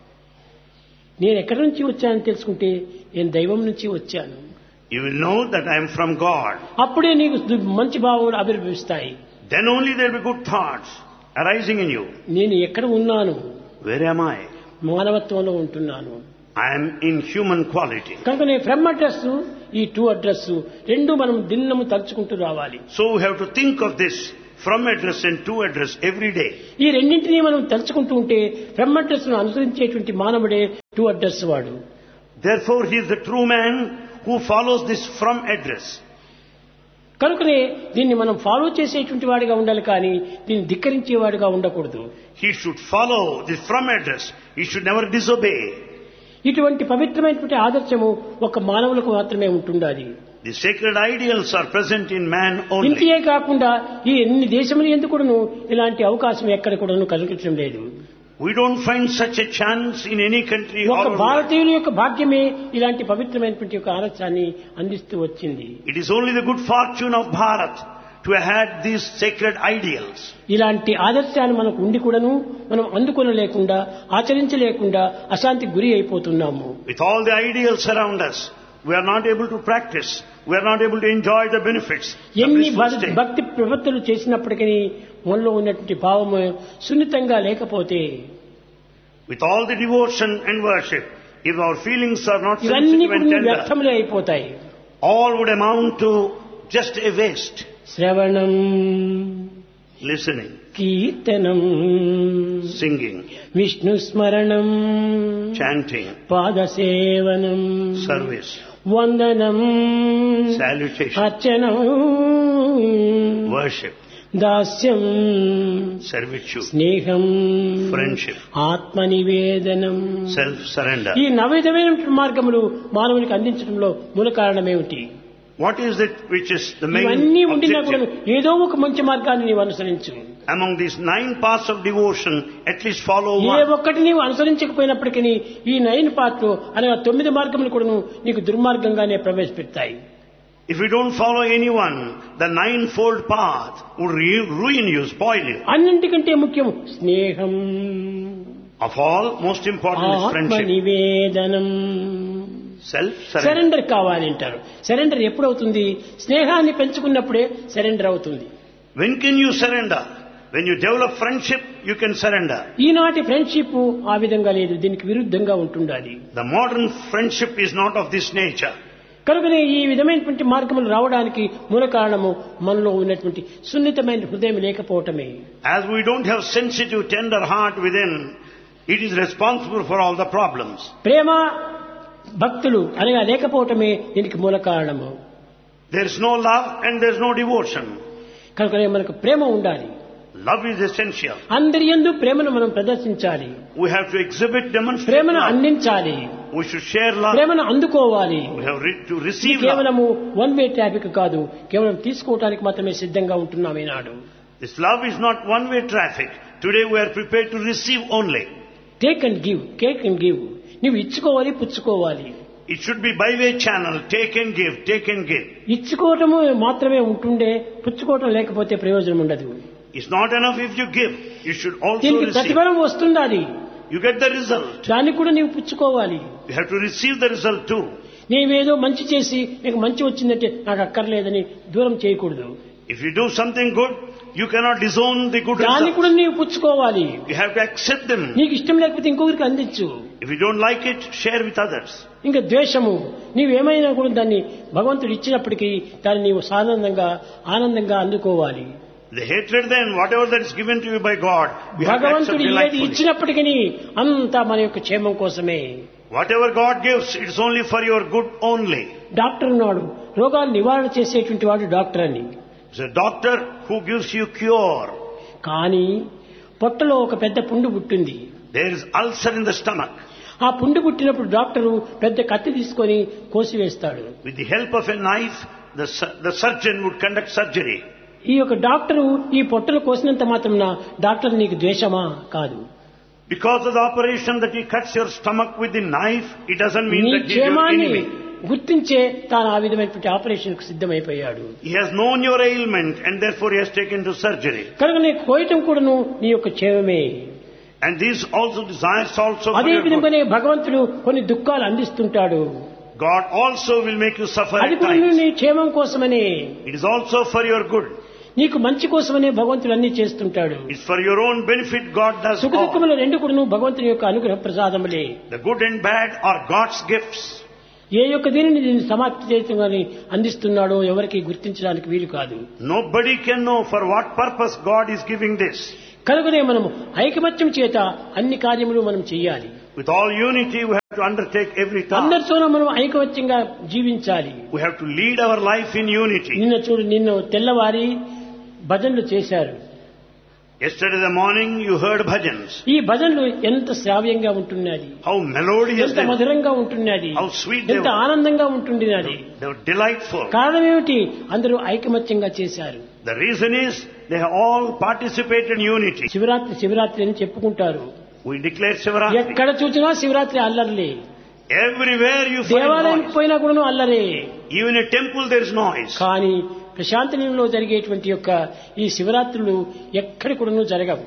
నేను ఎక్కడి నుంచి వచ్చానని తెలుసుకుంటే నేను దైవం నుంచి వచ్చాను. You will know that I am from God. అప్పుడే నీకు మంచి భావములు ఆవిర్భవిస్తాయి. Then only there will be good thoughts arising in you. నేను ఎక్కడ ఉన్నాను? Where am I? మానవత్వంలో ఉంటున్నాను. I am in human quality. కనుక నేను ఫ్రమ్ అడ్రస్, ఈ టు అడ్రస్ రెండు మనం దినము తలుచుకుంటూ రావాలి. So we have to think of this from address and to address every day. ఈ రెండింటినీ మనం తలుచుకుంటూ ఉంటే ఫ్రమ్ అడ్రస్ ను అనుసరించేటువంటి మానవుడే టు అడ్రస్ వాడు. Therefore, he is the true man who follows this from address. కనుకనే దీన్ని మనం ఫాలో చేసేటువంటి వాడిగా ఉండాలి, కానీ దీన్ని ధిక్కరించేవాడిగా ఉండకూడదు. He should follow this from address. He should never disobey. ఇటువంటి పవిత్రమైనటువంటి ఆదర్శము ఒక మానవులకు మాత్రమే ఉంటుండాలి. The sacred ideals are present in man only. ఇంతే కాకుండా ఈ ఎన్ని దేశములు ఎందుకును ఇలాంటి అవకాశం ఎక్కడ కూడాను కల్పించడం లేదు. We don't find such a chance in any country. ఒక భారతీయుల యొక్క భాగ్యమే ఇలాంటి పవిత్రమైనటువంటి ఒక ఆదర్శాన్ని అందిస్తూ వచ్చింది. It is only the good fortune of Bharat to have had these sacred ideals. ఇలాంటి ఆదర్శాలు మనకు ఉండి కూడాను మనం అందుకొనలేకుండా ఆచరించలేకుండా అశాంతికి గురి అయిపోతున్నాము. With all the ideals around us, we are not able to practice. We are not able to enjoy the benefits. ఎన్ని భక్తి ప్రవృత్తులు చేసినప్పటికీ మనలో ఉన్నటువంటి భావము సున్నితంగా లేకపోతే, with all the devotion and worship, if our feelings are not ఇవన్నీ sensitive and tender, వ్యర్థములే అయిపోతాయి. all would amount to just a waste. శ్రవణం, Listening, కీర్తనం, singing, విష్ణు స్మరణం, chanting, పాదసేవనం, service, వందనం, salutation, అర్చనం, worship, దాస్యం, servitude, స్నేహం, friendship, ఆత్మనివేదనం, self-surrender. ఈ నవవిధమైన మార్గములు మానవునికి అందించడంలో మూల కారణమేమిటి? What is it which is the main ఇవన్నీ ఉండినా కూడా objective? ఏదో ఒక మంచి మార్గాన్ని నీవు అనుసరించు. Among these 9 paths of devotion, at least follow A one. ఒక్కటి నీవు అనుసరించకపోయినప్పటికీ ఈ 9 పాత్రలు అనగా 9 మార్గములు కూడా నీకు దుర్మార్గంగానే ప్రవేశపెడతాయి. If you don't follow anyone, the 9-fold path would ruin you, spoil you. అన్నింటికంటే ముఖ్యం స్నేహం, Of all, most important is friendship. ఆత్మనివేదనం, Self-surrender. Surrender కావాలి అంటారు. సరెండర్ ఎప్పుడవుతుంది? స్నేహాన్ని పెంచుకున్నప్పుడే సరెండర్ అవుతుంది. When can you surrender? When you develop friendship, you can surrender. ఈనాటి friendship ఆ విధంగా లేదు, దీనికి విరుద్ధంగా ఉంటుండాలి. The modern friendship is not of this nature. కనుకనే ఈ విధమైనటువంటి మార్గములు రావడానికి మూల కారణము మనలో ఉన్నటువంటి సున్నితమైన హృదయం లేకపోవటమే. As we don't have sensitive, tender heart within, it is responsible for all the problems. ప్రేమ భక్తులు అనగా లేకపోవటమే దీనికి మూల కారణము. There is no love and there is no devotion. కనుకనే మనకు ప్రేమ ఉండాలి. Love is essential. అందరి యందు ప్రేమను మనం ప్రదర్శించాలి. We have to exhibit, demonstrate ప్రేమను love. అందించాలి. We should share love. ప్రేమను అందుకోవాలి. We have to receive love. కేవలము వన్ వే ట్రాఫిక్ కాదు, కేవలం తీసుకోవడానికి మాత్రమే సిద్ధంగా ఉంటున్నాం ఈనాడు. This love is not one-way traffic. Today we are prepared to receive only. Take and give, take and give. నువ్వు ఇచ్చుకోవాలి, పుచ్చుకోవాలి. It should be by-way channel. Take and give, take and give. ఇచ్చుకోవటము మాత్రమే ఉంటుండే, పుచ్చుకోవటం లేకపోతే ప్రయోజనం ఉండదు. It's not enough if you give. You should also దీనికి receive. ప్రతిఫలం వస్తుండాలి. You get the result. దాన్ని కూడా నీవు పుచ్చుకోవాలి. You have to receive the result too. నీవేదో మంచి చేసి నీకు మంచి వచ్చిందంటే నాకు అక్కర్లేదని దూరం చేయకూడదు. If you do something good, you cannot disown the good దాన్ని result. కూడా నీవు పుచ్చుకోవాలి. You have to accept them. నీకు ఇష్టం లేకపోతే ఇంకొకరికి అందించు. If you don't like it, share with others. ఇంకా ద్వేషము, నీవేమైనా కూడా దాన్ని భగవంతుడు ఇచ్చినప్పటికీ దాన్ని నీవు ఆనందంగా అందుకోవాలి. The hatred then, whatever that is given to you by God, we have to accept భగవంతుడు ఏది delightfully. ఇచ్చినప్పటికీ అంతా మన యొక్క క్షేమం కోసమే. Whatever God gives, it is only for your good only. Doctor ఉన్నాడు, రోగాలు నివారణ చేసేటువంటి వాడు డాక్టర్ అని. It's a doctor who gives you cure. కానీ పొట్టలో ఒక పెద్ద పుండు పుట్టింది. There is ulcer in the stomach. ఆ పుండు పుట్టినప్పుడు డాక్టరు పెద్ద కత్తి తీసుకొని కోసివేస్తాడు. With the help of a knife, the surgeon would conduct surgery. ఈ యొక్క డాక్టరు ఈ పొట్టలు కోసినంత మాత్రమున డాక్టర్ నీకు ద్వేషమా? కాదు. Because of the operation that he cuts your stomach with the knife, it doesn't mean నీ that he is your క్షేమాన్ని enemy. గుర్తించే తాను ఆ విధమైనటువంటి ఆపరేషన్ కు సిద్ధమైపోయాడు. He has known your ailment and therefore he has taken to surgery. కనుక నీ కోయటం కూడాను నీ యొక్క క్షేమమే. And these also desires also for అదే your good. విధంగానే భగవంతుడు కొన్ని దుఃఖాలు అందిస్తుంటాడు. God also will make you suffer అది at కూడా times. నీ క్షేమం కోసమనే, It is also for your good. నీకు మంచి కోసమనే భగవంతుడు అన్ని చేస్తుంటాడు. It's for your own benefit God does సుఖ all. దుఃఖములు రెండు కూడాను భగవంతుని యొక్క అనుగ్రహ ప్రసాదములే. The good and bad are God's gifts. ఏ యొక్క దీనిని దీన్ని సమాప్తి చేయటం కానీ అందిస్తున్నాడో ఎవరికి గుర్తించడానికి వీలు కాదు. Nobody can know for what purpose God is giving this. కనుకనే మనము ఐకమత్యం చేత అన్ని కార్యములు మనం చేయాలి. With all unity, we have to undertake every task. అందరితోనూ మనం ఐకమత్యంగా జీవించాలి. We have to lead our life in unity. నిన్న తెల్లవారి భజనలు చేశారు. Yesterday the morning you heard bhajans. ఈ భజనలు ఎంత శ్రావ్యంగా ఉంటున్నది, How melodious ఎంత they were. మధురంగా ఉంటున్నది, How sweet they ఎంత were. ఆనందంగా ఉంటున్నది. They were delightful. కారణం ఏమిటి? అందరూ ఐకమత్యంగా చేశారు. The reason is they have all participated in unity. Shivaratri అని చెప్పుకుంటారు. We declare Shivaratri. ఎక్కడ చూసినా శివరాత్రి అల్లర్లే. Everywhere you find దేవాలయానికి noise. పోయినా కూడా అల్లరే. Even in a temple there is noise. కానీ ప్రశాంతనిలో జరిగేటువంటి యొక్క ఈ శివరాత్రులు ఎక్కడి కూడా జరగవు.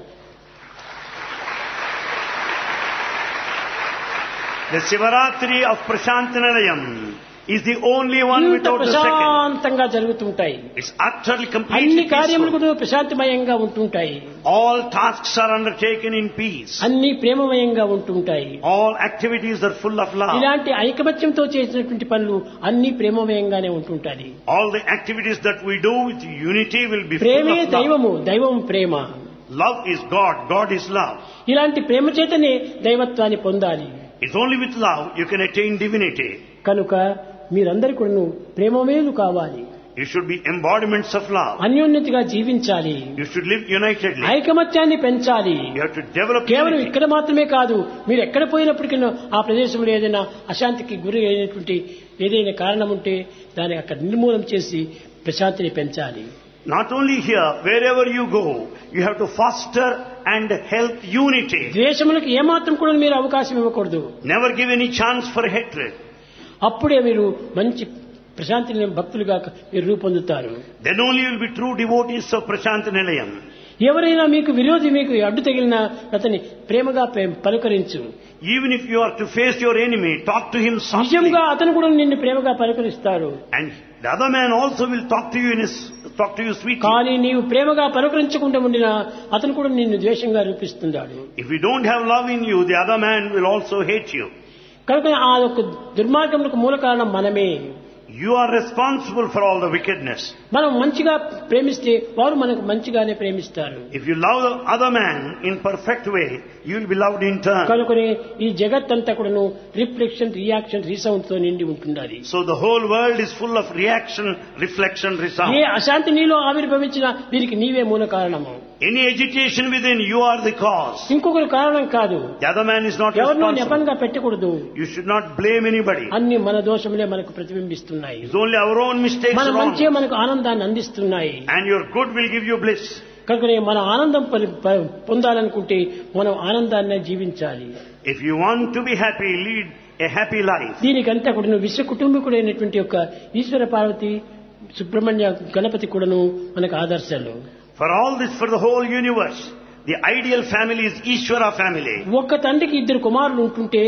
The Shivaratri of Prashantanalayam is the only one ఇంత without the second. ప్రశాంతంగా జరుగుతుంటాయి. It's utterly అన్ని completely కార్యములు peaceful. కూడా ప్రశాంతమయంగా ఉంటుంటాయి. All tasks are undertaken in peace. అన్ని ప్రేమమయంగా ఉంటుంటాయి. All activities are full of love. ఇలాంటి ఐకమత్యంతో చేసినటువంటి పనులు అన్ని ప్రేమమయంగానే ఉంటుంటాయి. All the activities that we do with unity will be full ప్రేమే of love. దైవము, దైవం ప్రేమ. Love is God, God is love. ఇలాంటి ప్రేమ చేతనే దైవత్వాన్ని పొందాలి. It's only with love you can attain divinity. కనుక మీరందరూ కూడా ప్రేమమేలు కావాలి. You should be embodiments of love. అన్యోన్యతగా జీవించాలి. You should live unitedly. ఐకమత్యాన్ని పెంచాలి. You have to develop కేవలం unity. ఇక్కడ మాత్రమే కాదు, మీరు ఎక్కడ పోయినప్పటికీ ఆ ప్రదేశంలో ఏదైనా అశాంతికి గురి అయినటువంటి ఏదైనా కారణం ఉంటే దాన్ని అక్కడ నిర్మూలన చేసి ప్రశాంతిని పెంచాలి. Not only here, wherever you go, you have to foster and help unity. ద్వేషములకు ఏమాత్రం కూడా మీరు అవకాశం ఇవ్వకూడదు. Never give any chance for hatred. అప్పుడే మీరు మంచి ప్రశాంతిని భక్తులుగా మీరు రూపొందుతారు. Then only you will be true devotees of Prashantanalayam. ఎవరైనా మీకు విరోధి మీకు అడ్డు తగిలినా అతన్ని ప్రేమగా పలుకరించు. Even if you are to face your enemy, talk to him softly. నిజంగా అతను కూడా నిన్ను ప్రేమగా పలుకరిస్తాడు. And the other man also will talk to you sweetly. కానీ నీవు ప్రేమగా పలుకరించకుండా ఉండినా అతను కూడా నిన్ను ద్వేషంగా రూపిస్తున్నాడు. If you don't have love in you, the other man will also hate you. కనుక ఆ యొక్క దుర్మార్గములకు మూల కారణం మనమే. You are responsible for all the wickedness. మనం మంచిగా ప్రేమిస్తే వారు మనకు మంచిగానే ప్రేమిస్తారు. If you love the other man in perfect way, you will be loved in turn. కనుకనే ఈ జగత్తంతా కూడాను రిఫ్లెక్షన్, రియాక్షన్, రీసౌండ్ తో నిండి ఉంటున్నది. So the whole world is full of reaction, reflection, resound. ఏ అశాంతి నీలో ఆవిర్భవించినా దీనికి నీవే మూల కారణము. Any agitation within, you are the cause. ఇంకొకరు కారణం కాదు. The other man is not ఎవరినో responsible. నెపంగా పెట్టకూడదు. You should not blame anybody. అన్ని మన దోషములే మనకు ప్రతిబింబిస్తున్నాయి. It's only our own mistakes మన wrong. మంచే మనకు ఆనందాన్ని అందిస్తున్నాయి. And your good will give you bliss. కనుకనే మన ఆనందం పొందాలనుకుంటే మనం ఆనందాన్ని జీవించాలి. If you want to be happy, lead a happy life. దీనికంతా కూడా విశ్వ కుటుంబీకుడైనటువంటి యొక్క ఈశ్వర పార్వతి, సుబ్రహ్మణ్య, గణపతి కూడాను మనకు ఆదర్శాలు. For all this, for the whole universe, the ideal family is Ishvara family. ఒక తండ్రికి ఇద్దరు కుమారులు ఉంటుంటే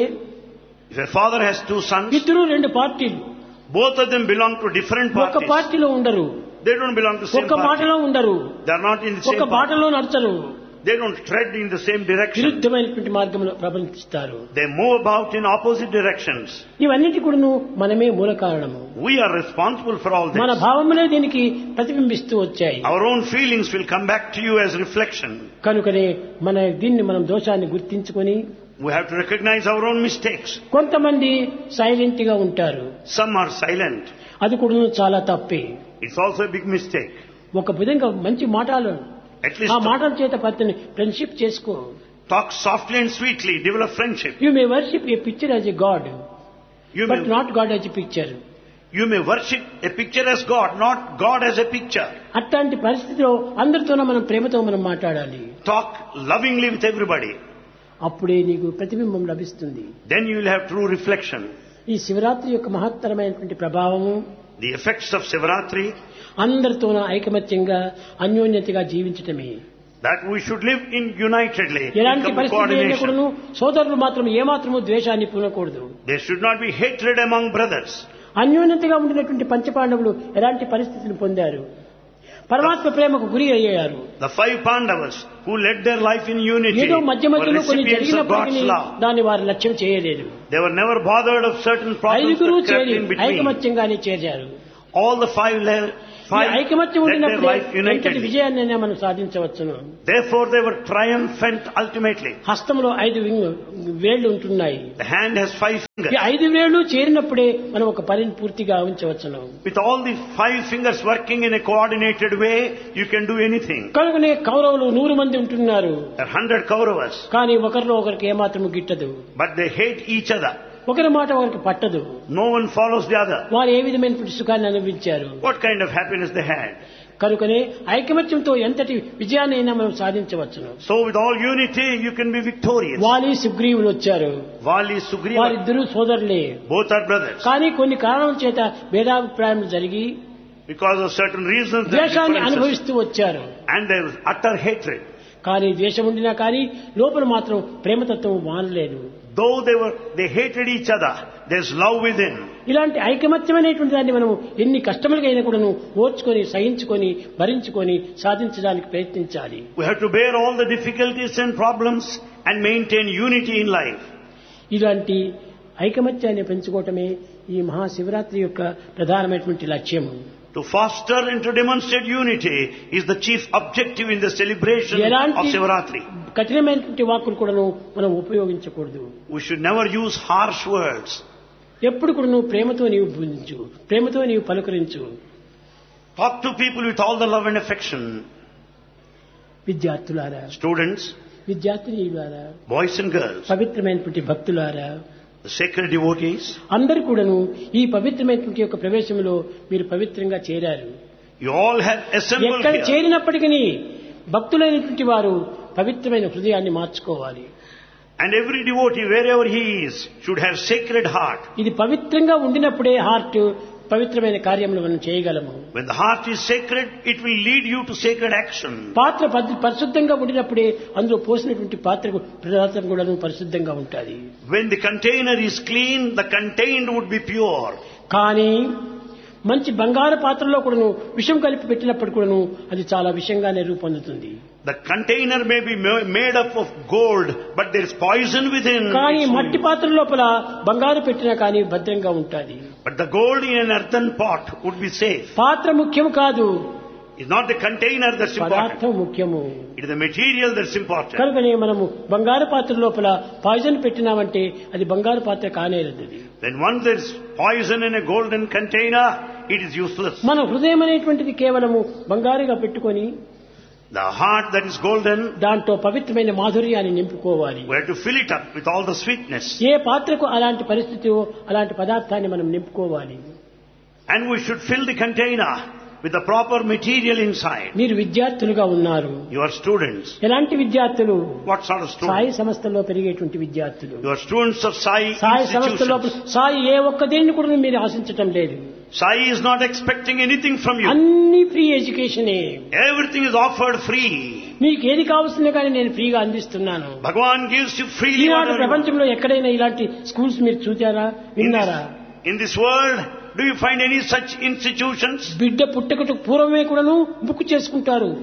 If a father has two sons, ఇద్దరు రెండు పార్టీలు. both of them belong to different ఒక parties. పార్టీలో ఉండరు, They don't belong to the same ఒక party. మాటలో ఉండరు, They are not in the ఒక same party. బాటలో నడచరు, They don't tread in the same direction. విరుద్ధమైనటువంటి మార్గంలో ప్రపంచిస్తారు. They move about in opposite directions. ఇవన్నిటి కూడాను మనమే మూల కారణము. We are responsible for all మన this. భావములే దీనికి ప్రతిబింబిస్తూ వచ్చాయి. Our own feelings will come back to you as reflection. కనుకనే దీన్ని మనం దోషాన్ని గుర్తించుకొని We have to recognize our own mistakes. కొంతమంది సైలెంట్ గా ఉంటారు. Some are silent. అది కూడా చాలా తప్పే. It's also a big mistake. ఒక విధంగా మంచి మాటలు, At least ఆ మాటల చేత పత్తిని ఫ్రెండ్షిప్ చేసుకో. talk softly and sweetly, develop friendship. You may worship A picture as a God, You but may, not God as a picture. you may worship a picture as God, not God as a picture. అట్లాంటి పరిస్థితిలో అందరితోనూ మనం ప్రేమతో మనం మాట్లాడాలి. Talk lovingly with everybody. అప్పుడే నీకు ప్రతిబింబం లభిస్తుంది. Then you will have true reflection. ఈ శివరాత్రి యొక్క మహత్తరమైనటువంటి ప్రభావము, The effects of Shivaratri, అందరితోనూ ఐకమత్యంగా అన్యోన్యతగా జీవించటమే. that we should live in unitedly, in ఎలాంటి పరిస్థితి coordination. అయినప్పుడును సోదరులు మాత్రం ఏమాత్రము ద్వేషాన్ని పూనకూడదు. There should not be hatred among brothers. అన్యోన్యతగా ఉండినటువంటి పంచపాండవులు ఎలాంటి పరిస్థితిని పొందారు? పరమాత్మ ప్రేమకు గురి అయ్యారు. The 5 Pandavas who led their life in unity ఏదో మధ్య were మధ్యలో కొన్ని recipients of జరిగినప్పటికీ God's love. దాన్ని వారు లక్ష్యం చేయలేదు. They were never bothered of certain problems ఐదుగురు that crept చేరి in between. ఐకమత్యంగానే చేరారు. All the 5 fight, ఐకమత్యం let their ఉండినప్పుడే life ఎంతటి unitedly. విజయాన్ని మనం సాధించవచ్చును. Therefore they were triumphant ultimately. హస్తంలో 5 వేళ్లు ఉంటున్నాయి. The hand has 5 fingers. ఈ 5 వేళ్లు చేరినప్పుడే మనం ఒక పనిని పూర్తిగా ఉంచవచ్చును. With all the 5 fingers working in a coordinated way, you can do anything. కనుకనే కౌరవులు 100 మంది ఉంటున్నారు. There are 100 Kauravas, కానీ ఒకరిలో ఒకరికి ఏమాత్రం గిట్టదు. but they hate each other. ఒకరి మాట ఒకరికి పట్టదు. No one follows the other. వారు ఏ విధమైనటువంటి సుఖాన్ని అనుభవించారు. What kind of happiness they had. కనుకనే ఐకమత్యంతో ఎంతటి విజయాన్ని అయినా మనం సాధించవచ్చును. So with all unity, you can be victorious. వాలి సుగ్రీవులు వచ్చారు. Vali, Sugriva, వారిద్దరూ సోదరులే. both are brothers. కానీ కొన్ని కారణాల చేత భేదాభిప్రాయాలు జరిగి Because of certain reasons, there are ద్వేషాన్ని differences. అనుభవిస్తూ వచ్చారు. And there was utter hatred. కానీ ద్వేషం ఉండినా కానీ లోపల మాత్రం ప్రేమతత్వం మానలేదు. Though they hated each other, there's love within. ఇలాంటి ఐకమత్యమైనటువంటి దాన్ని మనం ఎన్ని కష్టములకైనా కూడాను ఓర్చుకొని సహించుకొని భరించుకొని సాధించడానికి ప్రయత్నించాలి. We have to bear all the difficulties and problems and maintain unity in life. ఇలాంటి ఐకమత్యాన్ని పెంచుకోవటమే ఈ మహాశివరాత్రి యొక్క ప్రధానమైనటువంటి లక్ష్యము. To foster and to demonstrate unity is the chief objective in the celebration of ఎలాంటి Shivaratri. కఠినమైనటువంటి వాక్కులు కూడాను మనం ఉపయోగించకూడదు. We should never use harsh words. ఎప్పుడు కూడా నువ్వు ప్రేమతో నీవు బోధించు, ప్రేమతో నీవు పలుకరించు. Talk to people with all the love and affection. విద్యార్థులారా, Students, విద్యార్థినీయులారా, boys and girls, పవిత్రమైనటువంటి భక్తులారా, the sacred devotees, అందరూ కూడాను ఈ పవిత్రమైనటువంటి యొక్క ప్రవేశంలో మీరు పవిత్రంగా చేరారు. you all have assembled ఎక్కడ here. చేరినప్పటికీ భక్తులైనటువంటి వారు పవిత్రమైన హృదయాన్ని మార్చుకోవాలి. And every devotee, wherever he is, should have sacred heart. ఇది పవిత్రంగా ఉండినప్పుడే హార్ట్ పవిత్రమైన కార్యములు మనం చేయగలము. When the heart is sacred, it will lead you to sacred action. పాత్ర పరిశుద్ధంగా ఉండినప్పుడే అందులో పోసినటువంటి పాత్రకు పదార్థం కూడా పరిశుద్ధంగా ఉంటుంది. When the container is clean, the contained would be pure. కానీ మంచి బంగారు పాత్రలో కూడాను విషం కలిపి పెట్టినప్పుడు కూడాను అది చాలా విషంగానే రూపొందుతుంది. The container may be made up of gold, but there is poison within. కానీ మట్టి పాత్ర లోపల బంగారు పెట్టినా కానీ భద్రంగా ఉంటుంది. But the gold in an earthen pot would be safe. పాత్ర ముఖ్యం కాదు, It's not the container that's important. పదార్థం ముఖ్యము. It is the material that's important. కనుకనే మనము బంగారు పాత్ర లోపల పాయిజన్ పెట్టినామంటే అది బంగారు పాత్ర కానేరదు. When once there's poison in a golden container, it is useless. మన హృదయం అనేటువంటిది కేవలము బంగారుగా పెట్టుకొని The heart that is golden, దాంట్లో పవిత్రమైన మాధుర్యాన్ని నింపుకోవాలి. we have to fill it up with all the sweetness. ఏ పాత్రకు అలాంటి పరిస్థితి అలాంటి పదార్థాన్ని మనం నింపుకోవాలి. And we should fill the container with the proper material inside. మీరు విద్యార్థులుగా ఉన్నారు. You are students. ఎలాంటి విద్యార్థులు? What sort of Sai students? సంస్థల్లో పెరిగేటువంటి విద్యార్థులు. You are students of Sai Sai సంస్థలో institutions. సాయి ఏ ఒక్క దేన్ని కూడా మీరు ఆశించటం లేదు. Sai is not expecting anything from you. అన్ని free ఎడ్యుకేషనే. Everything is offered free. మీకు ఏది కావాల్సిందో కానీ నేను ఫ్రీగా అందిస్తున్నాను. Bhagavan gives you freely. Eenadu whatever you want. ప్రపంచంలో ఎక్కడైనా ఇలాంటి స్కూల్స్ మీరు చూచారా, విన్నారా? In this world, do you find any such institutions? బిడ్డ పుట్టకకు పూర్వమే కూడాను బుక్ చేసుకుంటారు.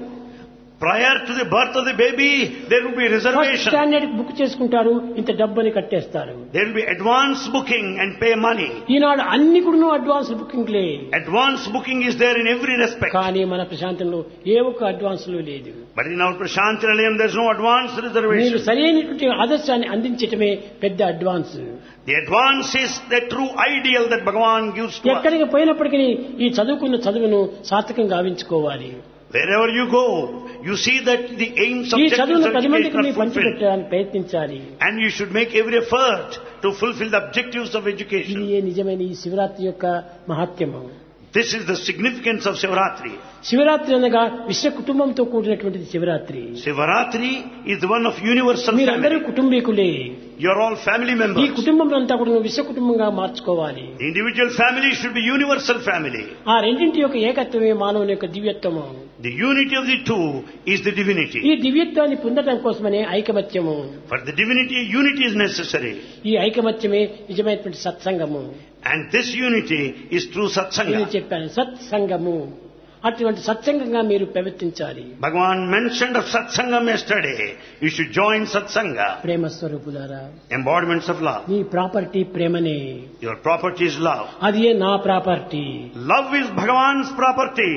Prior to the birth of the baby, there will be first reservation. Standard book చేసుకుంటారు, ఇంత డబ్బుని కట్టేస్తారు. There will be advance booking and pay money. ఈనాడు అన్ని కూడాను advance బుకింగ్లే. Advance booking is there in every respect. కానీ మన ప్రశాంతంలో ఏ ఒక్క అడ్వాన్స్ లేదు. But in our Prashanti Nilayam, there is no advance మీరు reservation. సరైనటువంటి ఆదర్శాన్ని అందించటమే పెద్ద advance. The advance is the true ideal that Bhagavan gives to us. ఎక్కడికి పోయినప్పటికీ ఈ చదువుకున్న చదువును సార్థకంగా గావించుకోవాలి. Wherever you go, you see that the aims, ఈ objectives చదువును of 10 మందికి education మీరు are fulfilled. పంచిపెట్టడానికి ప్రయత్నించాలి. And you should make every effort to fulfill the objectives of ఇది education. నిజమైన ఈ శివరాత్రి యొక్క మహాత్మ్యము. This is the significance of Shivaratri. Shivaratri అనగా విశ్వ కుటుంబంతో కూడినటువంటిది Shivaratri. Shivaratri is one of universal మీరందరూ family. కుటుంబీకులే. You are all family ఈ members. కుటుంబం అంతా కూడా విశ్వ కుటుంబంగా మార్చుకోవాలి. The individual family should be universal family. ఆ రెండింటి యొక్క ఏకత్వమే మానవుని యొక్క దివ్యత్వము. The unity of the two is the divinity. ఈ దివ్యత్వాన్ని పొందడం కోసమనే ఐకమత్యము. For the divinity, unity is necessary. ఈ ఐకమత్యమే నిజమైనటువంటి సత్సంగము. And this unity is true నేను satsanga. చెప్పాను సత్సంగము. అటువంటి సత్సంగంగా మీరు ప్రవర్తించాలి. Bhagavan mentioned of satsangam yesterday. You should join satsanga. ప్రేమ స్వరూపులారా, Embodiments of love. నీ ప్రాపర్టీ ప్రేమనే. Your property is love. అది నా property. Love is Bhagavan's property.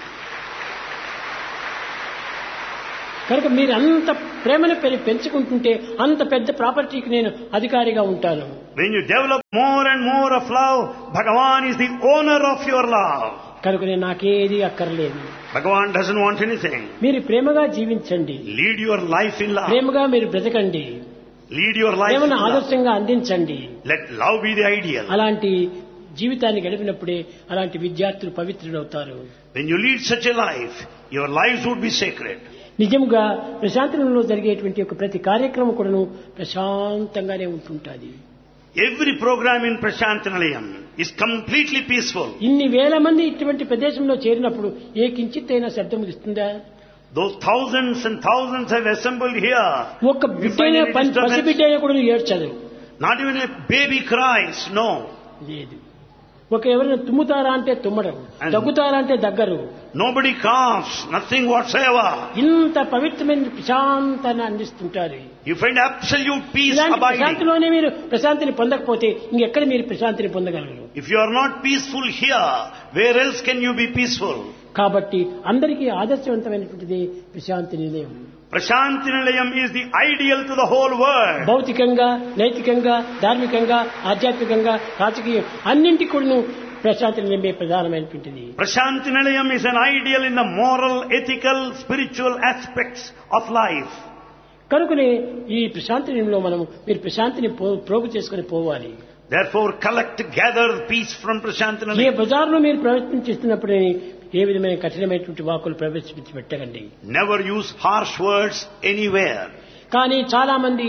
కనుక మీరు అంత ప్రేమను పెంచుకుంటుంటే అంత పెద్ద ప్రాపర్టీకి నేను అధికారిగా ఉంటాను. When you develop more and more of love, Bhagavan is the owner of your love. కనుక నాకేది అక్కర్లేదు. Bhagavan doesn't want anything. మీరు ప్రేమగా జీవించండి. Lead your life in love. ప్రేమగా మీరు బ్రతకండి. Lead your life in ప్రేమను love. ఆదర్శంగా అందించండి. Let love be the ideal. అలాంటి జీవితాన్ని గడిపినప్పుడే అలాంటి విద్యార్థులు పవిత్రులవుతారు. When you lead such a life, your lives would be sacred. నిజంగా ప్రశాంతంలో జరిగేటువంటి ఒక ప్రతి కార్యక్రమం కూడాను ప్రశాంతంగానే ఉంటుంటుంది. Every program in Prashantanalayam is completely peaceful. ఇన్ని వేల మంది ఇటువంటి ప్రదేశంలో చేరినప్పుడు ఏ కించిత్ అయినా శబ్దం ఇస్తుందా? Those thousands and thousands have assembled here. ఒక బిడ్డైనా పసిబిడ్డైనా కూడా ఏడ్చదు. Not even a baby cries, no. లేదు. ఒక ఎవరైనా తుమ్ముతారా అంటే తుమ్మడం, దగ్గుతారా అంటే దగ్గరు. Nobody coughs, nothing whatsoever. ఇంత పవిత్రమైన ప్రశాంతాన్ని అందిస్తుంటారు. You find absolute peace ఇలాంటి abiding. ప్రశాంతిలోనే మీరు ప్రశాంతిని పొందకపోతే ఇంకెక్కడ మీరు ప్రశాంతిని పొందగలరు? If you are not peaceful here, where else can you be peaceful? కాబట్టి అందరికీ ఆదర్శవంతమైనటువంటిది ప్రశాంతి నిలయం. Prashantinalayam is the ideal to the whole world. భౌతికంగా, నైతికంగా, ధార్మికంగా, ఆధ్యాత్మికంగా, రాజకీయం అన్నింటి కూడాను ప్రశాంతి నిలయమే ప్రధానమైనటువంటిది. Prashantinalayam is an ideal in the moral, ethical, spiritual aspects of life. కనుకనే ఈ ప్రశాంతి నిలయంలో మనం మీరు ప్రశాంతిని ప్రోగు చేసుకుని పోవాలి. Therefore, gather peace from A Prashantinalayam. బజార్లో మీరు ప్రవర్తించేస్తున్నప్పుడు ఏ విధమైన కఠినమైనటువంటి వాక్కులు ప్రవేశించి పెట్టకండి. Never use harsh words anywhere. కానీ చాలా మంది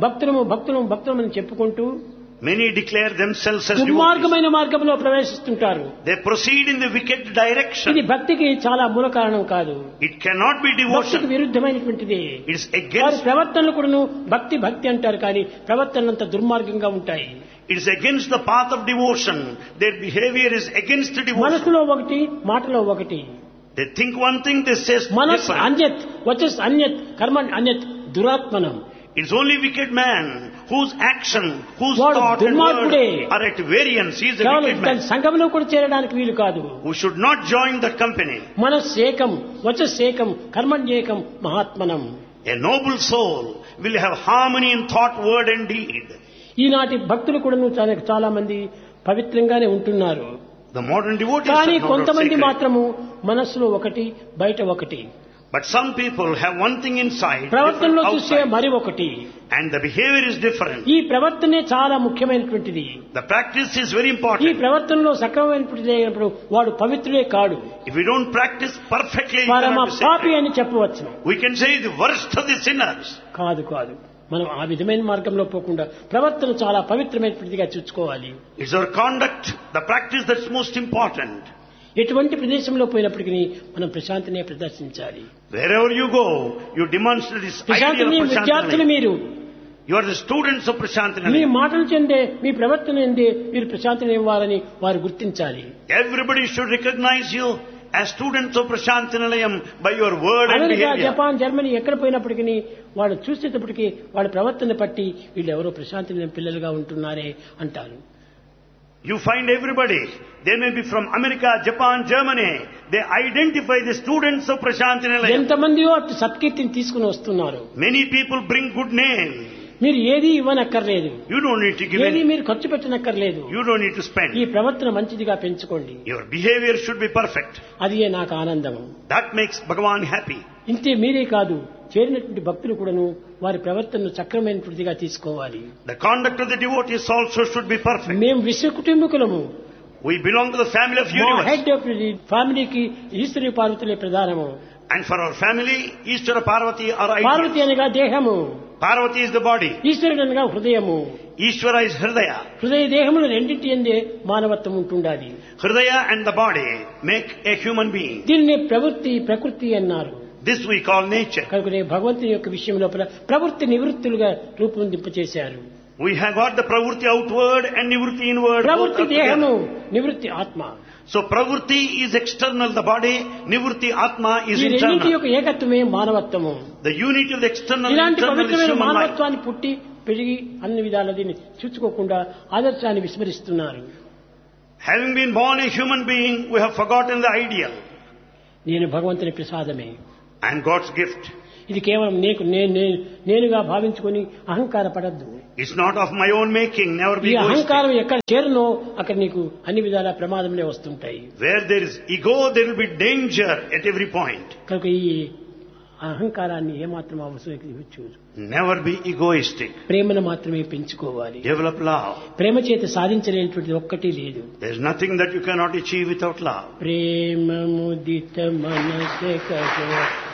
భక్తులు అని చెప్పుకుంటూ Many declare themselves as devotees. దుర్మార్గమైన మార్గంలో ప్రవేశిస్తుంటారు. They proceed in the wicked ఇది direction. భక్తికి చాలా మూల కారణం కాదు. It cannot be భక్తికి devotion. విరుద్ధమైనటువంటిది. It is వారి against. ప్రవర్తనలు కూడాను భక్తి అంటారు కానీ ప్రవర్తనంత దుర్మార్గంగా ఉంటాయి. It is against the path of devotion. Their behavior is against devotion. మనసులో ఒకటి, మాటలో ఒకటి. They think one thing, they say మనస్ different. అన్యత్, వచస్ అన్యత్, కర్మ అన్యత్, దురాత్మనం. It's only wicked man whose action, whose వాడు thought and word దుర్మార్గుడే. are at variance. He is a కేవలం wicked man సంఘంలో కూడా చేరడానికి వీలు కాదు. who should not join that company. మనస్సేకం, వచస్సేకం, కర్మణ్యేకం, మహాత్మనం. A noble soul will have harmony in thought, word and deed. ఈనాటి భక్తులు కూడా చాలా మంది పవిత్రంగానే ఉంటున్నారు. The modern devotees కానీ are not కొంతమంది sacred. మాత్రము మనస్సులో ఒకటి, బయట ఒకటి. But some people have one thing inside, ప్రవర్తనలో different చూసే outside, మరి ఒకటి. and the behavior is different. ఈ ప్రవర్తనే చాలా ముఖ్యమైనటువంటిది. The practice is very ఈ important. ప్రవర్తనలో సక్రమమైనటువంటిది అయినప్పుడు వాడు పవిత్రుడే కాడు, If we don't practice perfectly, you పరమ cannot be పాపి sacred. అని చెప్పవచ్చు. We can say the worst of the sinners. కాదు మనం ఆ విధమైన మార్గంలో పోకుండా ప్రవర్తన చాలా పవిత్రమైనటువంటిదిగా చూసుకోవాలి. It's our conduct, the practice that's most important. ఎటువంటి ప్రదేశంలో పోయినప్పటికీ మనం ప్రశాంతినే ప్రదర్శించాలి. Wherever you go, you demonstrate this ideal ప్రశాంతిని of విద్యార్థులు Prashantinalayam. మీరు You are the students of me Prashantinalayam. మాటలు చెందే, మీ ప్రవర్తన ఎందే మీరు ప్రశాంతిని ఇవ్వాలని వారు గుర్తించాలి. Everybody should recognize you as students of Prashantinalayam by your word and America, behavior. Japan, Germany ఎక్కడ పోయినప్పటికీ వాళ్ళు చూసేటప్పటికీ వాళ్ళ ప్రవర్తన పట్టి వీళ్ళు ఎవరో ప్రశాంతి పిల్లలుగా ఉంటున్నారే అంటారు. You find everybody, they may be from America, Japan, Germany, they identify the students of Prashantinalayam. ఎంతమందియో అటు సత్కీర్తిని తీసుకుని వస్తున్నారు. Many people bring good name. మీరు ఏది ఇవ్వనక్కర్లేదు, You don't need to give ఏది any. మీరు ఖర్చు పెట్టనక్కర్లేదు. You don't need to ఈ spend. ప్రవర్తన మంచిదిగా పెంచుకోండి. Your behavior should be perfect. అది నాకు ఆనందం. That makes Bhagavan happy. ఇంతే మీరే కాదు, చేరినటువంటి భక్తులు కూడాను వారి ప్రవర్తనను సక్రమైనటువంటిదిగా తీసుకోవాలి. The conduct of the devotees also should be perfect. మేము విశ్వ కుటుంబకులము. We belong to the family of మా universe. హెడ్ ఆఫ్ ది ఫ్యామిలీకి ఈశ్వరి పార్వతులే ప్రధానము. And for our family, Ishvara Parvati are Parvati ideal. అనగా దేహము, Parvati is the body. ఈశ్వరుడు అనగా హృదయము. Ishvara is Hridaya. హృదయ దేహములు రెండింటి ఎందే మానవత్వం ఉంటుండాలి. Hridaya and the body make a human being. దీనిని ప్రకృతి అన్నారు. This we call nature. కనుకనే భగవంతుని యొక్క విషయం లోపల ప్రవృత్తి నివృత్తులుగా రూపొందింపచేశారు. We have got the pravurti outward and nivruti inward. both ప్రవృత్తి are దేహము, together. నివృత్తి ఆత్మ. So pravritti is external, the body, nivritti, atma is ఈ రెండింటి internal. యొక్క ఏకత్వమే మానవత్వము. The unity of the external and ఇలాంటి internal is పవిత్రమైన human life. మానవత్వాన్ని పుట్టి పెరిగి అన్ని విధాల దీన్ని చూసుకోకుండా ఆదర్శాన్ని విస్మరిస్తున్నారు. Having been born a human being, we have forgotten the ideal నేను భగవంతుని ప్రసాదమే, and God's gift. ఇది కేవలం నేనుగా భావించుకొని అహంకార పడద్దు. It's not of my own making, never ఈ be egoistic. అహంకారం ఎక్కడ చేరునో అక్కడ నీకు అన్ని విధాల ప్రమాదములే వస్తుంటాయి. Where there is ego, there will be danger at every point. కనుక ఈ అహంకారాన్ని ఏమాత్రం అవసరం, Never be egoistic. ప్రేమను మాత్రమే పెంచుకోవాలి. Develop love. ప్రేమ చేత సాధించలేనటువంటిది ఒక్కటి లేదు. There's nothing that you cannot achieve without love. ప్రేమ ముదిత మనసే కహో